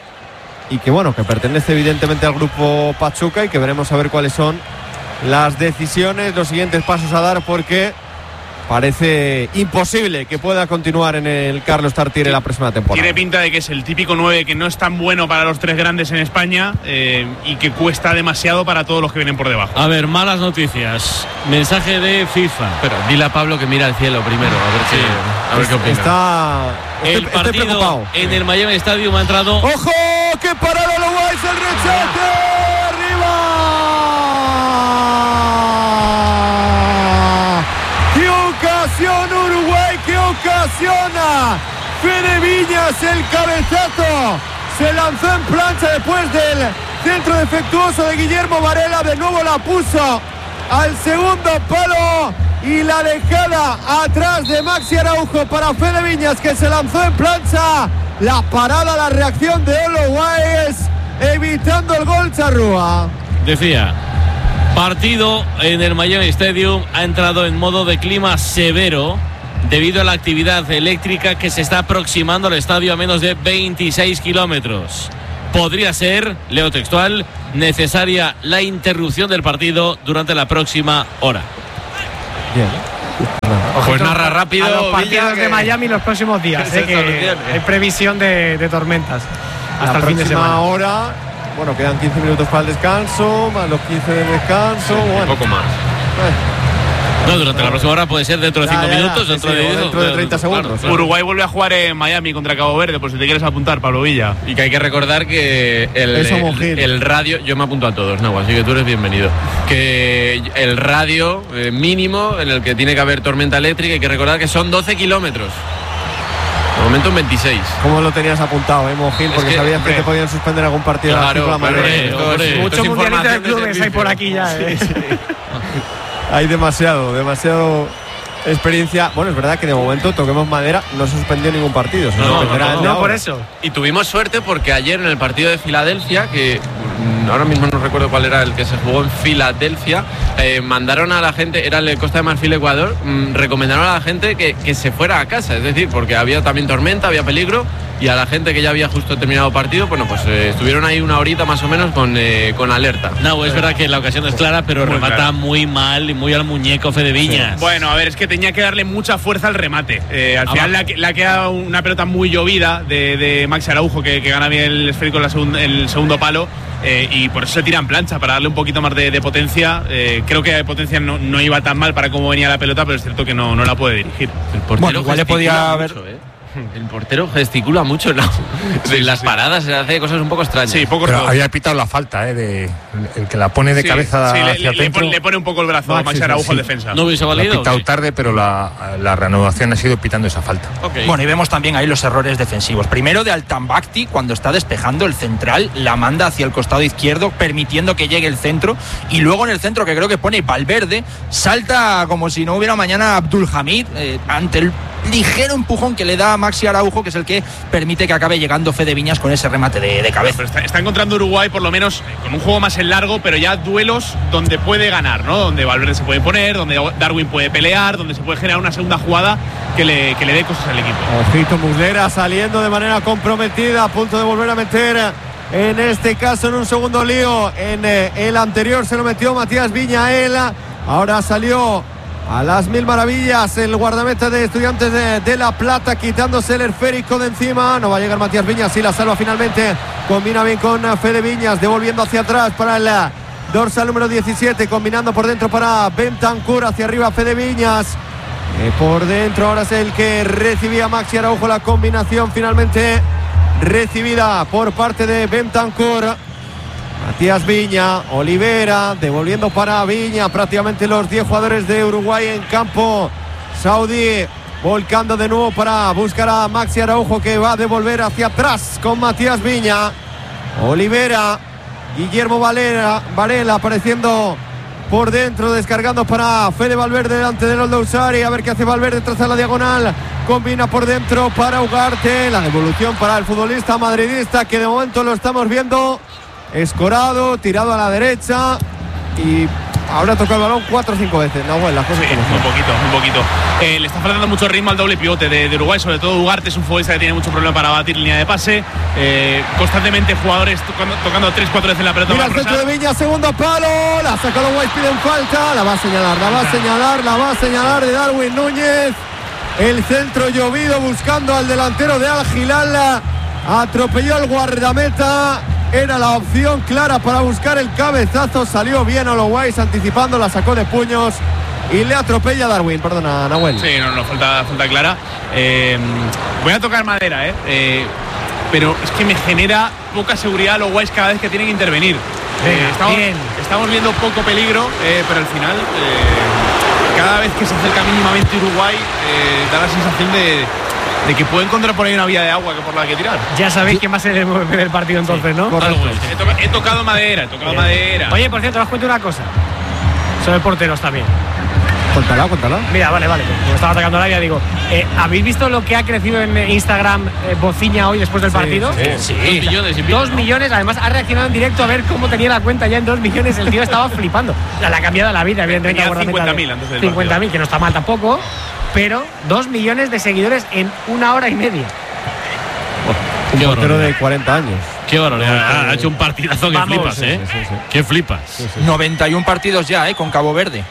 y que bueno, que pertenece evidentemente al grupo Pachuca y que veremos a ver cuáles son las decisiones, los siguientes pasos a dar, porque parece imposible que pueda continuar en el Carlos Tartiere la próxima temporada. Tiene pinta de que es el típico nueve que no es tan bueno para los tres grandes en España eh, y que cuesta demasiado para todos los que vienen por debajo. A ver, malas noticias. Mensaje de FIFA. Pero dile a Pablo que mira al cielo primero, a ver, Sí. qué, a ver qué opina. Está, estoy, El estoy partido preocupado. en el Miami Stadium ha entrado. ¡Ojo! ¡Qué parada Uruguay! ¡El rechace! ¡Arriba! ¡Qué ocasión Uruguay! ¡Qué ocasiona! Fede Viñas, el cabezazo. Se lanzó en plancha después del Centro defectuoso de Guillermo Varela. De nuevo la puso al segundo palo. Y la dejada atrás de Maxi Araujo para Fede Viñas, que se lanzó en plancha. La parada, la reacción de Olo Guáez, evitando el gol Charrúa. Decía, partido en el Miami Stadium ha entrado en modo de clima severo debido a la actividad eléctrica que se está aproximando al estadio a menos de veintiséis kilómetros. Podría ser, leo textual, necesaria la interrupción del partido durante la próxima hora. Bien. Pues narra rápido a los partidos Villa, que... de Miami los próximos días, que eh, que hay previsión de, de tormentas hasta la el fin de semana. hora, bueno, quedan quince minutos para el descanso, más los quince de descanso, Sí, bueno. un poco más. Eh. No, durante la próxima hora puede ser dentro de Ya, cinco ya, ya. minutos, Sí, dentro, sí, de, o dentro de treinta segundos. Claro, claro. Uruguay vuelve a jugar en Miami contra Cabo Verde, por si te quieres apuntar, Pablo Villa. Y que hay que recordar que el, Eso, el, Mojil. el radio, yo me apunto a todos, no, así que tú eres bienvenido. Que el radio eh, mínimo en el que tiene que haber tormenta eléctrica, hay que recordar que son doce kilómetros. De momento en veintiséis. ¿Cómo lo tenías apuntado, eh, Mojil? Es Porque que, sabías hombre, que te podían suspender algún partido Claro, a las cinco de la claro, mañana. esto es- hombre. esto es Muchos mundialistas de información de clubes hay servicio. por aquí ya. Eh. Hay demasiado, demasiado experiencia. Bueno, es verdad que de momento, toquemos madera, no se suspendió ningún partido. Se No, no, suspenderá no, el de No, ahora. por eso. Y tuvimos suerte porque ayer en el partido de Filadelfia, que mm, ahora mismo no recuerdo cuál era el que se jugó en Filadelfia, eh, mandaron a la gente, era el de Costa de Marfil, Ecuador, mm, recomendaron a la gente que, que se fuera a casa, es decir, porque había también tormenta, había peligro, y a la gente que ya había justo terminado el partido, bueno, pues eh, estuvieron ahí una horita más o menos con, eh, con alerta. No, es verdad que la ocasión es clara, pero Muy remata clara. muy mal y muy al muñeco Fede Viñas. Bueno, a ver, es que tenía que darle mucha fuerza al remate. Eh, al Ah, final va. le ha, le ha quedado una pelota muy llovida de, de Maxi Araujo, que, que gana bien el esférico en la segun- el segundo palo. Eh, y por eso se tira en plancha, para darle un poquito más de, de potencia. Eh, creo que de potencia no, no iba tan mal para cómo venía la pelota, pero es cierto que no, no la puede dirigir. El portero Bueno, igual le podía gesticula haber- mucho, ¿eh? El portero gesticula mucho en, la- en las paradas, se hace cosas un poco extrañas. Sí, poco Pero roto. había pitado la falta, ¿eh? De, el que la pone de Sí, cabeza sí, le, hacia le- le centro. pone, le pone un poco el brazo a Maxi, Maxi Araujo sí. al defensa. ¿No hubiese La ha valido? pitado Sí. tarde, pero la, la reanudación ha sido pitando esa falta. Ok. Bueno, y vemos también ahí los errores defensivos. Primero de Altambacti, cuando está despejando el central, la manda hacia el costado izquierdo, permitiendo que llegue el centro. Y luego en el centro, que creo que pone Valverde, salta como si no hubiera mañana Abdul Hamid, eh, ante el ligero empujón que le da a Maxi Araujo, que es el que permite que acabe llegando Fede Viñas con ese remate de, de cabeza. Pero está, está encontrando Uruguay por lo menos eh, con un juego más en largo, pero ya duelos donde puede ganar, ¿no? Donde Valverde se puede poner, donde Darwin puede pelear, donde se puede generar una segunda jugada que le, que le dé cosas al equipo. Ojito Muslera saliendo de manera comprometida, a punto de volver a meter, en este caso en un segundo lío. En eh, el anterior se lo metió Matías Viñael, ahora salió a las mil maravillas el guardameta de Estudiantes de, de La Plata, quitándose el esférico de encima. No va a llegar Matías Viñas, sí la salva finalmente, combina bien con Fede Viñas, devolviendo hacia atrás para el dorsal número diecisiete, combinando por dentro para Bentancur, hacia arriba Fede Viñas. Eh, por dentro ahora es el que recibía Maxi Araujo, la combinación finalmente recibida por parte de Bentancur. Matías Viña, Olivera, devolviendo para Viña, prácticamente los diez jugadores de Uruguay en campo saudí, volcando de nuevo para buscar a Maxi Araujo, que va a devolver hacia atrás con Matías Viña. Olivera, Guillermo Varela, Varela apareciendo por dentro, descargando para Fede Valverde delante de Roldo Usari. A ver qué hace Valverde, traza la diagonal, combina por dentro para Ugarte. La devolución para el futbolista madridista, que de momento lo estamos viendo escorado, tirado a la derecha, y ahora toca el balón cuatro o cinco veces. No, bueno, las cosas Sí, como muy son. poquito, muy poquito. Eh, le está faltando mucho ritmo al doble pivote de, de Uruguay, sobre todo Ugarte es un futbolista que tiene mucho problema para batir línea de pase. Eh, constantemente jugadores tocando, tocando tres cuatro veces la pelota. Mira para el centro de Rosal. Viña, segundo palo, la ha sacado Guay, piden falta, la va a señalar, la va a señalar, la va a señalar de Darwin Núñez. El centro llovido buscando al delantero de Al Hilal, atropelló al guardameta. Era la opción clara para buscar el cabezazo. Salió bien Ologuais anticipando, la sacó de puños y le atropella a Darwin. Perdona, Nahuel. Sí, no, no, falta, falta clara. Eh, voy a tocar madera, ¿eh? Eh, pero es que me genera poca seguridad Ologuais cada vez que tienen que intervenir. Venga, Eh, estamos, bien. estamos viendo poco peligro, eh, pero al final, eh, cada vez que se acerca mínimamente Uruguay, eh, da la sensación de, de que puede encontrar por ahí una vía de agua que por la que tirar. Ya sabéis quién va a ser el M V P del partido entonces, ¿no? He, toca, he tocado madera, he tocado sí. madera. Oye, por cierto, os cuento una cosa. Sobre porteros también. Cuéntala, cuéntala. Mira, vale, vale. Como estaba atacando al área, digo, eh, ¿habéis visto lo que ha crecido en Instagram eh, Bociña hoy después del sí, partido? Sí, sí. Dos millones. Y dos millones. Además, ha reaccionado en directo a ver cómo tenía la cuenta ya en dos millones. El tío estaba flipando. La, la ha cambiado la vida, evidentemente. cincuenta mil antes del cincuenta mil, que no está mal tampoco. Pero dos millones de seguidores en una hora y media. Un portero de cuarenta años. Qué barbaridad. Ha, ha hecho un partidazo que Vamos, flipas, sí, ¿eh? Sí, sí, sí. Que flipas. Sí, sí. noventa y uno partidos ya, ¿eh? Con Cabo Verde.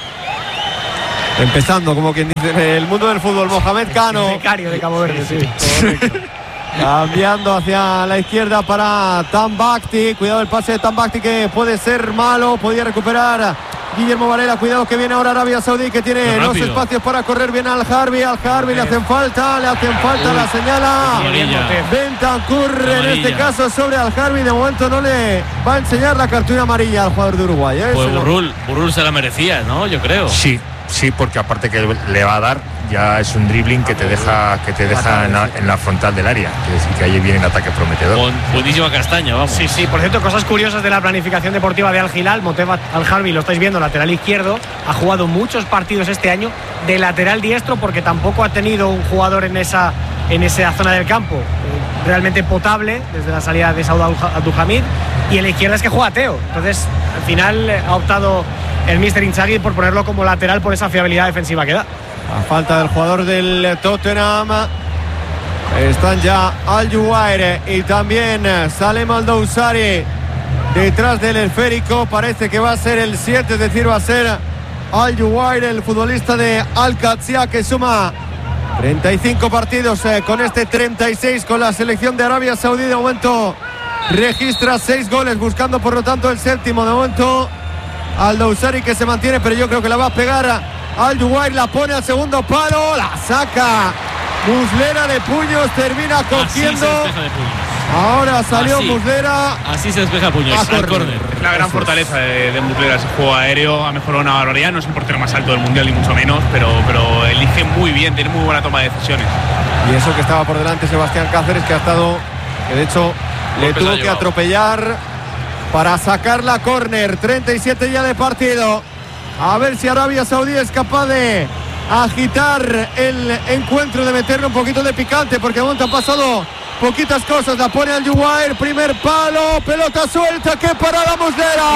Empezando, como quien dice, en el mundo del fútbol, Mohamed Cano. El becario de Cabo Verde, sí. sí. Cambiando hacia la izquierda para Tambakti. Cuidado el pase de Tambakti que puede ser malo. Podía recuperar Guillermo Varela. Cuidado que viene ahora Arabia Saudí, que tiene los espacios para correr bien al Harvey. Al Harvey le hacen falta, le hacen falta, Uy. la señala Bentancur en este caso sobre Al Harvey. De momento no le va a enseñar la cartulina amarilla al jugador de Uruguay, ¿eh? Pues Burrul, Burrul se la merecía, ¿no? Yo creo. Sí. Sí, porque aparte que le va a dar, ya es un dribbling que te deja que te deja en la, en la frontal del área. Quiere decir que ahí viene el ataque prometedor. Con buenísima castaña, vamos. Sí, sí, por cierto, cosas curiosas de la planificación deportiva de Al Hilal. Motef Al Harvey, lo estáis viendo, lateral izquierdo, ha jugado muchos partidos este año de lateral diestro porque tampoco ha tenido un jugador en esa, en esa zona del campo eh, realmente potable desde la salida de Saud Abdulhamid. Y en la izquierda es que juega Teo. Entonces, al final eh, ha optado el míster Inzaghi por ponerlo como lateral por esa fiabilidad defensiva que da. A falta del jugador del Tottenham están ya Al-Juwair y también Salem Al-Dousari detrás del esférico. Parece que va a ser el siete, es decir, va a ser Al-Juwair, el futbolista de Al-Qadsiya, que suma treinta y cinco partidos eh, con este treinta y seis con la selección de Arabia Saudí. De momento registra seis goles, buscando por lo tanto el séptimo. De momento Al-Dousari, que se mantiene, pero yo creo que la va a pegar Al-Juwair, la pone al segundo palo, la saca Muslera de puños, termina cogiendo. Ahora salió así, Muslera. Así se despeja puños al córner. La gran fortaleza de, de Muslera, ese juego aéreo, ha mejorado una barbaridad. No es el portero más alto del mundial, ni mucho menos, pero, pero elige muy bien, tiene muy buena toma de decisiones. Y eso que estaba por delante Sebastián Cáceres, que ha estado, que de hecho le Golpes tuvo que atropellar para sacar la córner. treinta y siete ya de partido. A ver si Arabia Saudí es capaz de agitar el encuentro, de meterle un poquito de picante, porque de momento han pasado poquitas cosas. La pone Al-Juwair, primer palo, pelota suelta, ¡qué parada Muslera!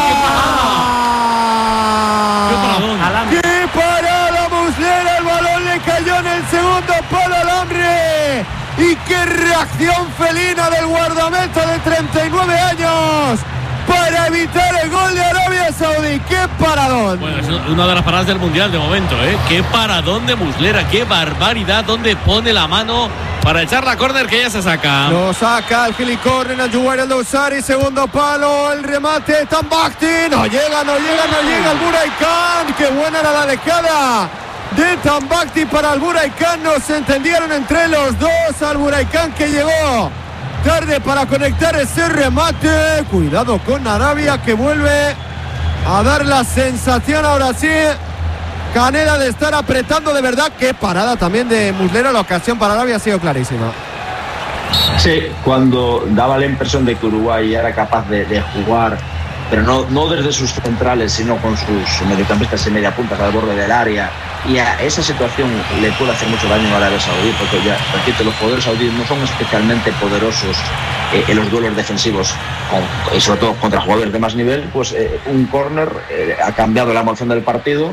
¡Qué, ¡Qué parada Muslera! El balón le cayó en el segundo palo al hombre. Y qué reacción felina del guardameta de treinta y nueve años para evitar el gol de Arabia Saudí. ¡Qué paradón! Bueno, es una de las paradas del mundial de momento, ¿eh? ¡Qué paradón de Muslera! ¡Qué barbaridad! Donde pone la mano para echar la córner, que ya se saca. Lo saca el gilicórner, Al-Juwair, Al-Dousari, segundo palo, el remate, Tambakti. No llega, no llega, no llega el Buray Khan. ¡Qué buena era la dejada de Tambakti para el Buray Khan! No se entendieron entre los dos. Al Buray Khan, que llegó tarde para conectar ese remate. Cuidado con Arabia, que vuelve a dar la sensación ahora sí, Canela, de estar apretando de verdad. Qué parada también de Muslera. La ocasión para Arabia ha sido clarísima. Sí, cuando daba la impresión de que Uruguay era capaz de, de jugar, pero no, no desde sus centrales, sino con sus mediocampistas y media puntas al borde del área. Y a esa situación le puede hacer mucho daño a Arabia Saudí, porque ya, repito, los jugadores saudíes no son especialmente poderosos eh, en los duelos defensivos, con, y sobre todo contra jugadores de más nivel. Pues eh, un córner eh, ha cambiado la emoción del partido.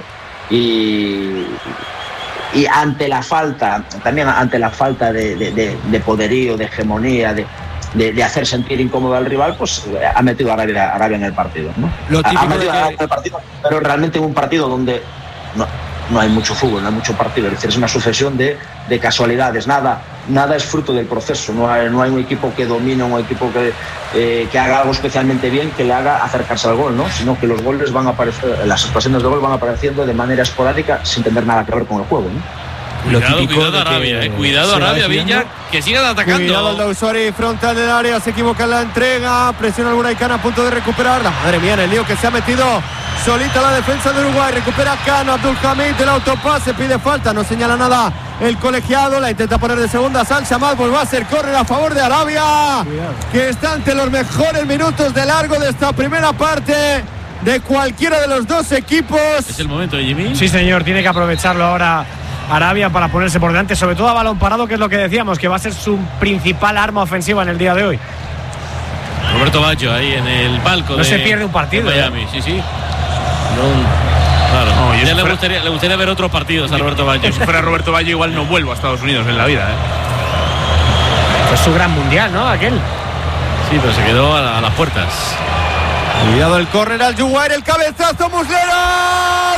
Y, y ante la falta, también ante la falta de, de, de, de poderío, de hegemonía, de, de, de hacer sentir incómodo al rival, pues ha metido a Arabia, Arabia en el partido, ¿no? Lo ha metido que... a Arabia en el partido, pero realmente en un partido donde no, no hay mucho fútbol, no hay mucho partido, es decir, es una sucesión de, de casualidades. Nada, nada es fruto del proceso. No hay, no hay un equipo que domine, un equipo que, eh, que haga algo especialmente bien, que le haga acercarse al gol, ¿no? Sino que los goles van a aparecer, las ocasiones de gol van apareciendo de manera esporádica, sin tener nada que ver con el juego, ¿no? Lo cuidado, cuidado Arabia, eh. cuidado Arabia, Villa, que sigan atacando. Cuidado Al-Dousari, frontal del área, se equivoca en la entrega, presiona al Buray Khan, a punto de recuperar. La madre mía, en el lío que se ha metido solita la defensa de Uruguay. Recupera Cano, Abdulhamid, el autopase, pide falta, no señala nada el colegiado. La intenta poner de segunda, Sal Shamal, pues va a ser córner a favor de Arabia. Cuidado. Que está ante los mejores minutos de largo de esta primera parte de cualquiera de los dos equipos. Es el momento, Jimmy. Sí, señor, tiene que aprovecharlo ahora Arabia para ponerse por delante, sobre todo a balón parado, que es lo que decíamos, que va a ser su principal arma ofensiva en el día de hoy. Roberto Baggio ahí en el palco. No de, se pierde un partido. de Miami, ¿eh? Sí, sí. No, claro. No, ya le, fuera... gustaría, le gustaría ver otros partidos a Roberto Baggio. Si fuera Roberto Baggio, igual no vuelvo a Estados Unidos en la vida, ¿eh? Fue su gran mundial, ¿no? Aquel. Sí, pero se quedó a, a las puertas. Cuidado el córner al Uruguay, el cabezazo, Muslera.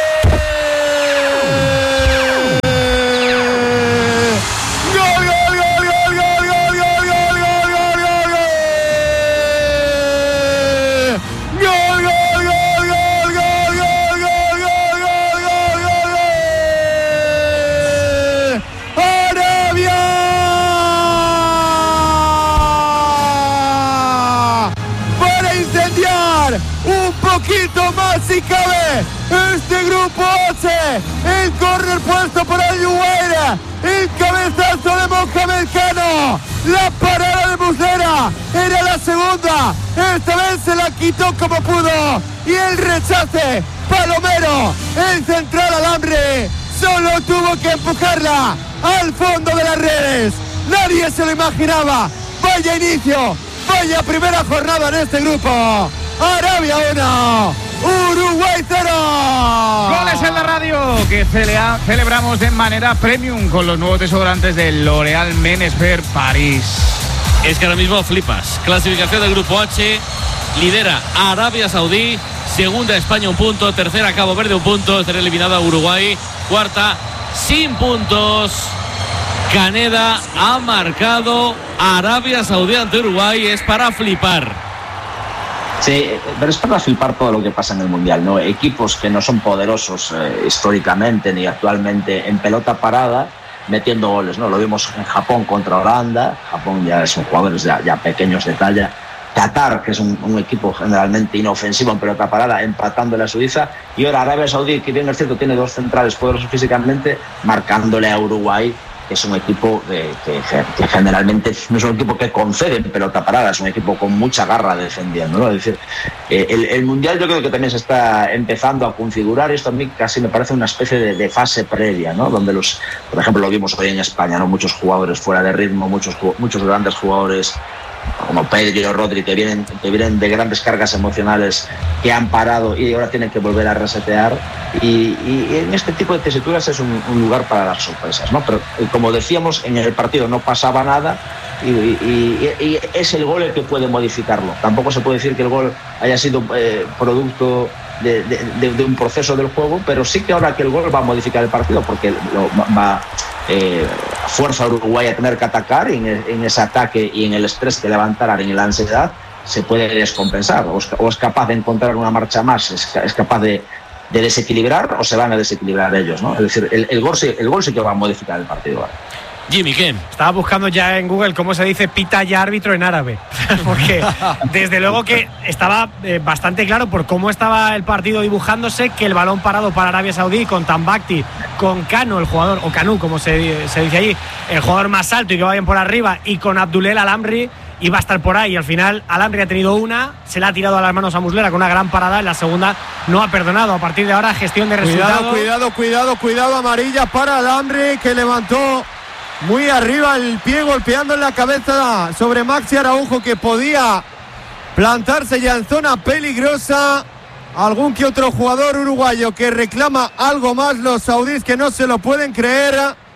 Si cabe este grupo H, el córner puesto por el Uruguay, el cabezazo de Mohamed Cano, la parada de Muslera, era la segunda, esta vez se la quitó como pudo, y el rechace, Palomero, el central alambre, solo tuvo que empujarla al fondo de las redes, nadie se lo imaginaba. Vaya inicio, vaya primera jornada en este grupo. Arabia uno, Uruguay cero. Goles en la radio que celea, celebramos de manera premium con los nuevos desodorantes de L'Oréal Men Expert París. Es que ahora mismo flipas. Clasificación del grupo H, lidera Arabia Saudí, segunda España un punto, tercera Cabo Verde un punto, estará eliminada Uruguay, cuarta sin puntos. Caneda ha marcado Arabia Saudí ante Uruguay, es para flipar. Sí, pero es para flipar todo lo que pasa en el Mundial, ¿no? Equipos que no son poderosos eh, históricamente ni actualmente en pelota parada, metiendo goles, ¿no? Lo vimos en Japón contra Holanda. Japón ya son jugadores ya, ya pequeños de talla. Qatar, que es un, un equipo generalmente inofensivo en pelota parada, empatándole a Suiza. Y ahora Arabia Saudí, que bien es cierto, tiene dos centrales poderosos físicamente, marcándole a Uruguay, que es un equipo que, que, que generalmente no es un equipo que concede en pelota parada, es un equipo con mucha garra defendiendo, ¿no? Es decir, eh, el, el Mundial yo creo que también se está empezando a configurar, esto a mí casi me parece una especie de, de fase previa, ¿no? Donde los, por ejemplo, lo vimos hoy en España, ¿no? Muchos jugadores fuera de ritmo, muchos, muchos grandes jugadores como Pedri o Rodri, que vienen, que vienen de grandes cargas emocionales, que han parado y ahora tienen que volver a resetear, y, y, y en este tipo de tesituras es un, un lugar para dar sorpresas, ¿no? Pero como decíamos, en el partido no pasaba nada y, y, y, y es el gol el que puede modificarlo. Tampoco se puede decir que el gol haya sido eh, producto de, de, de, de un proceso del juego, pero sí que ahora que el gol va a modificar el partido, porque lo, va eh, fuerza a Uruguay a tener que atacar, y en, en ese ataque y en el estrés que levantará, en la ansiedad, se puede descompensar, o es, o es capaz de encontrar una marcha más, es, es capaz de, de desequilibrar, o se van a desequilibrar ellos, ¿no? Es decir, el, el, gol, sí, el gol sí que va a modificar el partido ahora. Jimmy, ¿qué? Estaba buscando ya en Google cómo se dice pita ya árbitro en árabe. Porque desde luego que estaba eh, bastante claro por cómo estaba el partido dibujándose, que el balón parado para Arabia Saudí con Tambakti, con Cano, el jugador, o Canu, como se, se dice allí, el jugador más alto y que va bien por arriba, y con Abdulel Alamri, iba a estar por ahí. Y al final Alamri ha tenido una, se la ha tirado a las manos a Muslera con una gran parada, en la segunda no ha perdonado. A partir de ahora, gestión de resultados. Cuidado, cuidado, cuidado, cuidado, amarilla para Alamri, que levantó muy arriba el pie, golpeando en la cabeza sobre Maxi Araujo, que podía plantarse ya en zona peligrosa. Algún que otro jugador uruguayo que reclama algo más, los saudíes que no se lo pueden creer.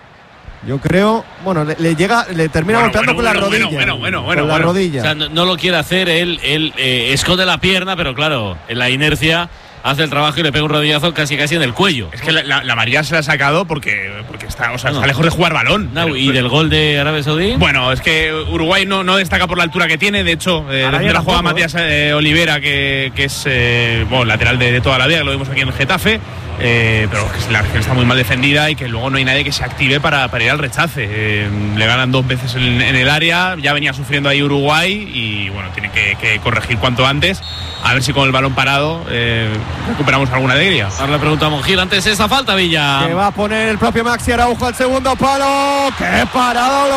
Yo creo, bueno, le, le llega, le termina bueno, golpeando bueno, con bueno, la rodilla. Bueno, bueno, bueno, con bueno. la rodilla. O sea, no, no lo quiere hacer, él, él eh, esconde la pierna, pero claro, en la inercia hace el trabajo y le pega un rodillazo casi casi en el cuello. Es que la, la, la María se la ha sacado porque, porque está, o sea, no, está lejos de jugar balón. No, pero, ¿y pero, del gol de Arabia Saudí? Bueno, es que Uruguay no, no destaca por la altura que tiene. De hecho, eh, de la jugada Matías eh, Olivera, que, que es eh, bueno, lateral de, de toda la vida, que lo vimos aquí en Getafe. Eh, pero que la región está muy mal defendida y que luego no hay nadie que se active para, para ir al rechace. Eh, le ganan dos veces en, en el área, ya venía sufriendo ahí Uruguay y bueno, tiene que, que corregir cuanto antes, a ver si con el balón parado eh, recuperamos alguna alegría. Ahora le preguntamos, Gil, antes esa falta, Villa. Que va a poner el propio Maxi Araujo al segundo palo. ¡Qué parada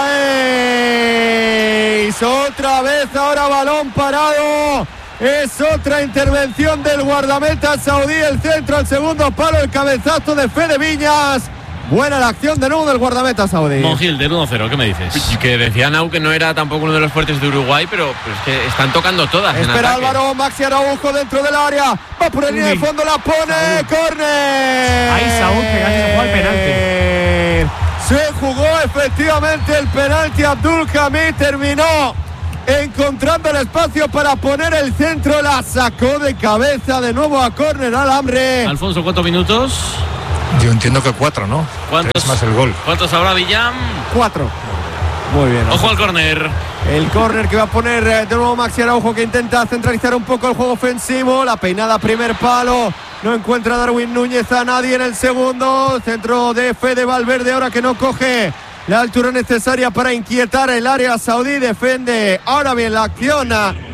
Uruguay! Otra vez ahora balón parado. Es otra intervención del guardameta saudí, el centro al segundo palo, el cabezazo de Fede Viñas. Buena la acción de nuevo del guardameta saudí. Monjil, del uno cero, ¿qué me dices? Y que decía Nau que no era tampoco uno de los fuertes de Uruguay, pero, pero es que están tocando todas. Espera Álvaro, Maxi Araujo dentro del área. Va por el línea de fondo, la pone. ¡Córner! Ahí Saúl que casi se jugó el penalti. Se jugó efectivamente el penalti. Abdul Hamid terminó encontrando el espacio para poner el centro, la sacó de cabeza de nuevo a córner al hambre. Alfonso, ¿cuántos minutos? Yo entiendo que cuatro, ¿no? ¿Cuántos Tres más el gol. ¿Cuántos habrá, Villam? Cuatro. Muy bien. Ojo al córner. El córner que va a poner de nuevo Maxi Araujo, que intenta centralizar un poco el juego ofensivo. La peinada primer palo. No encuentra Darwin Núñez a nadie en el segundo. Centro de Fede Valverde ahora que no coge la altura necesaria para inquietar el área saudí. Defiende ahora bien la acción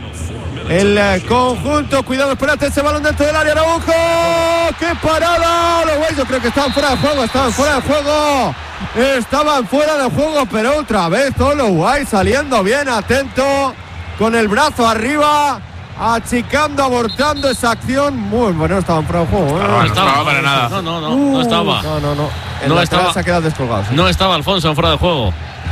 el conjunto. Cuidado, espérate ese balón dentro del área. Araujo, qué parada. Los güeyes, yo creo que estaban fuera de juego. Estaban fuera de juego. Estaban fuera de juego, pero otra vez Uruguay saliendo bien, atento, con el brazo arriba, achicando, abortando esa acción. Muy bueno, no estaban fuera de juego, ¿eh? No, no estaba, estaba para nada. No, no, no, Uh, no estaba. No, no, no. El No lateral estaba. se ha quedado descolgado. ¿Sí? No estaba Alfonso fuera de juego.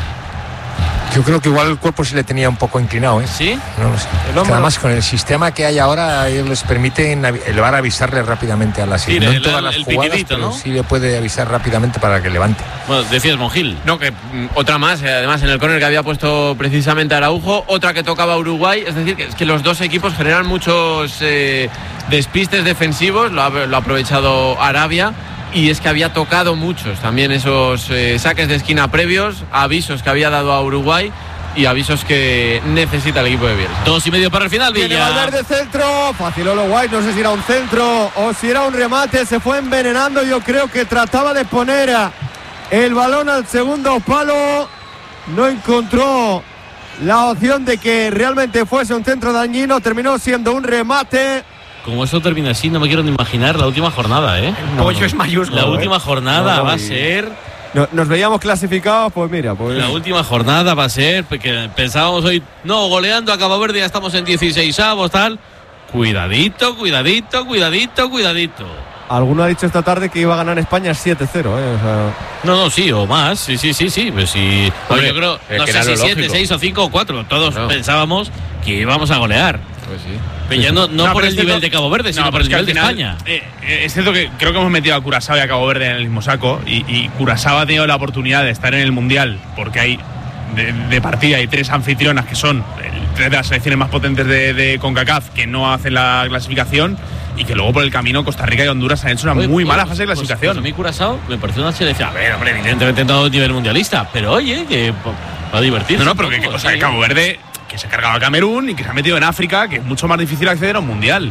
Yo creo que igual el cuerpo se le tenía un poco inclinado, ¿eh? ¿Sí? No lo sé. El hombro. Que además con el sistema que hay ahora ellos les permiten avi- el V A R avisarle rápidamente a la Sí, no en el- todas el- las el jugadas, pitidito, pero ¿no? sí le puede avisar rápidamente para que levante. Bueno, decías Monjil. No, que mm, otra más, eh, además en el córner que había puesto precisamente Araujo, otra que tocaba Uruguay, es decir, que, es que los dos equipos generan muchos eh, despistes defensivos, lo ha, lo ha aprovechado Arabia, y es que había tocado muchos también esos eh, saques de esquina previos, avisos que había dado a Uruguay y avisos que necesita el equipo de Bielsa. Dos y medio para el final, Viene Villa. Valverde centro, fácil Uruguay, no sé si era un centro o si era un remate, se fue envenenando, yo creo que trataba de poner el balón al segundo palo, no encontró la opción de que realmente fuese un centro dañino, terminó siendo un remate. Como eso termina así, no me quiero ni imaginar la última jornada, ¿eh? El pollo es mayúsculo. La ¿eh? última jornada No, no, va a y- ser... No- nos veíamos clasificados, pues mira, pues La última jornada va a ser, porque pensábamos hoy, no, goleando a Cabo Verde ya estamos en dieciseisavos, tal. Cuidadito, cuidadito, cuidadito, cuidadito. alguno ha dicho esta tarde que iba a ganar España siete cero, ¿eh? O sea, No, no, sí, o más, sí, sí, sí, sí. Pues sí. Pues Hombre, yo creo, es no que sé era si lo siete, lógico. seis o cinco o cuatro. Todos Claro. pensábamos que íbamos a golear. Pues sí. Pero ya no, no No, por pero el es nivel cierto- de Cabo Verde, sino No, por pero el es que nivel de al España. final, eh, eh, es cierto que creo que hemos metido a Curazao y a Cabo Verde en el mismo saco y, y Curazao ha tenido la oportunidad de estar en el Mundial porque hay de, de partida hay tres anfitrionas que son el- tres de las selecciones más potentes de, de CONCACAF que no hacen la clasificación y que luego por el camino Costa Rica y Honduras han hecho una Oye, muy oye, mala pues- fase de pues- clasificación. Pues a mí Curazao me pareció una selección. A ver, hombre, evidentemente no a nivel mundialista, pero oye, que va a divertirse. no, no, un pero que, poco, que- o sea, sí. que Cabo Verde que se ha cargado a Camerún y que se ha metido en África, que es mucho más difícil acceder a un Mundial.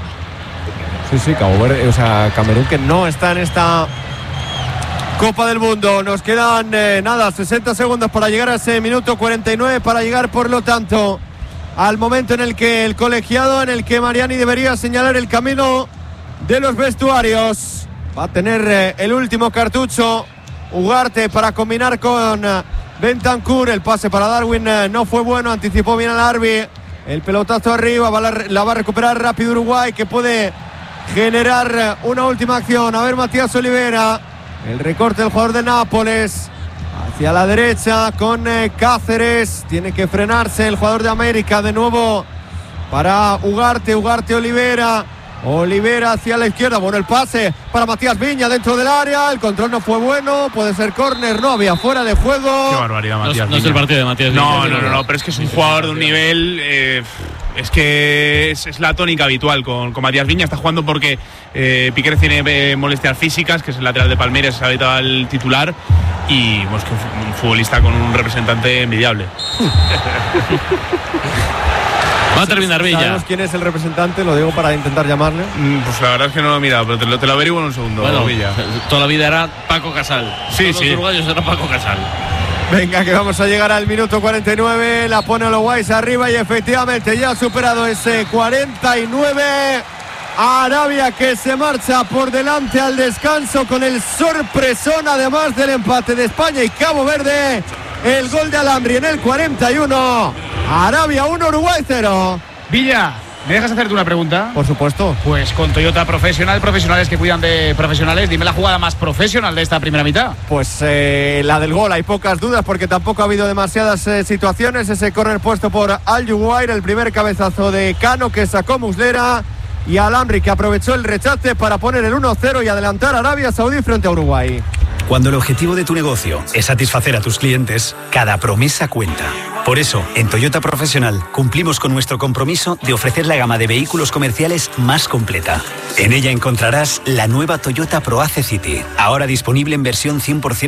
sí, sí, Cabo Verde, o sea, Camerún que no está en esta Copa del Mundo. Nos quedan eh, nada, sesenta segundos para llegar a ese minuto cuarenta y nueve, para llegar por lo tanto al momento en el que el colegiado, en el que Mariani debería señalar el camino de los vestuarios. Va a tener eh, el último cartucho Ugarte para combinar con eh, Bentancur. El pase para Darwin eh, no fue bueno, anticipó bien al Arbi. El pelotazo arriba, va la, la va a recuperar rápido Uruguay, que puede generar eh, una última acción. A ver, Matías Olivera, el recorte del jugador de Nápoles hacia la derecha con eh, Cáceres. Tiene que frenarse el jugador de América de nuevo para Ugarte, Ugarte Olivera. Olivera hacia la izquierda, bueno el pase para Matías Viña dentro del área, el control no fue bueno, puede ser córner, no había fuera de juego. Qué barbaridad, No, Matías no es Viña. el partido de Matías No, Viña, no, no, no, pero es que es un jugador de un nivel. eh, es que es, es la tónica habitual con, con Matías Viña. Está jugando porque eh, Piqueres tiene eh, molestias físicas, que es el lateral de Palmeiras, es habitual titular. Y pues, que un, fu- un futbolista con un representante envidiable. Va a terminar Villa. ¿Sabemos quién es el representante? Lo digo para intentar llamarle. Mm, Pues la verdad es que no lo he mirado, pero te lo, te lo averiguo en un segundo. Bueno, Villa. toda la vida era Paco Casal. Sí, Todos sí. los uruguayos era Paco Casal. Venga, que vamos a llegar al minuto cuarenta y nueve. La pone Uruguay arriba y efectivamente ya ha superado ese cuarenta y nueve. Arabia que se marcha por delante al descanso con el sorpresón además del empate de España y Cabo Verde. El gol de Alhambri en el cuarenta y uno. Arabia uno, Uruguay cero. Villa, ¿me dejas hacerte una pregunta? Por supuesto. Pues con Toyota Profesional, profesionales que cuidan de profesionales, dime la jugada más profesional de esta primera mitad. Pues eh, la del gol, hay pocas dudas porque tampoco ha habido demasiadas eh, situaciones. Ese córner puesto por Al-Juwair, el primer cabezazo de Cano que sacó Muslera, y Alhambri que aprovechó el rechace para poner el uno cero y adelantar a Arabia Saudí frente a Uruguay. Cuando el objetivo de tu negocio es satisfacer a tus clientes, cada promesa cuenta. Por eso, en Toyota Profesional cumplimos con nuestro compromiso de ofrecer la gama de vehículos comerciales más completa. En ella encontrarás la nueva Toyota ProAce City, ahora disponible en versión cien por ciento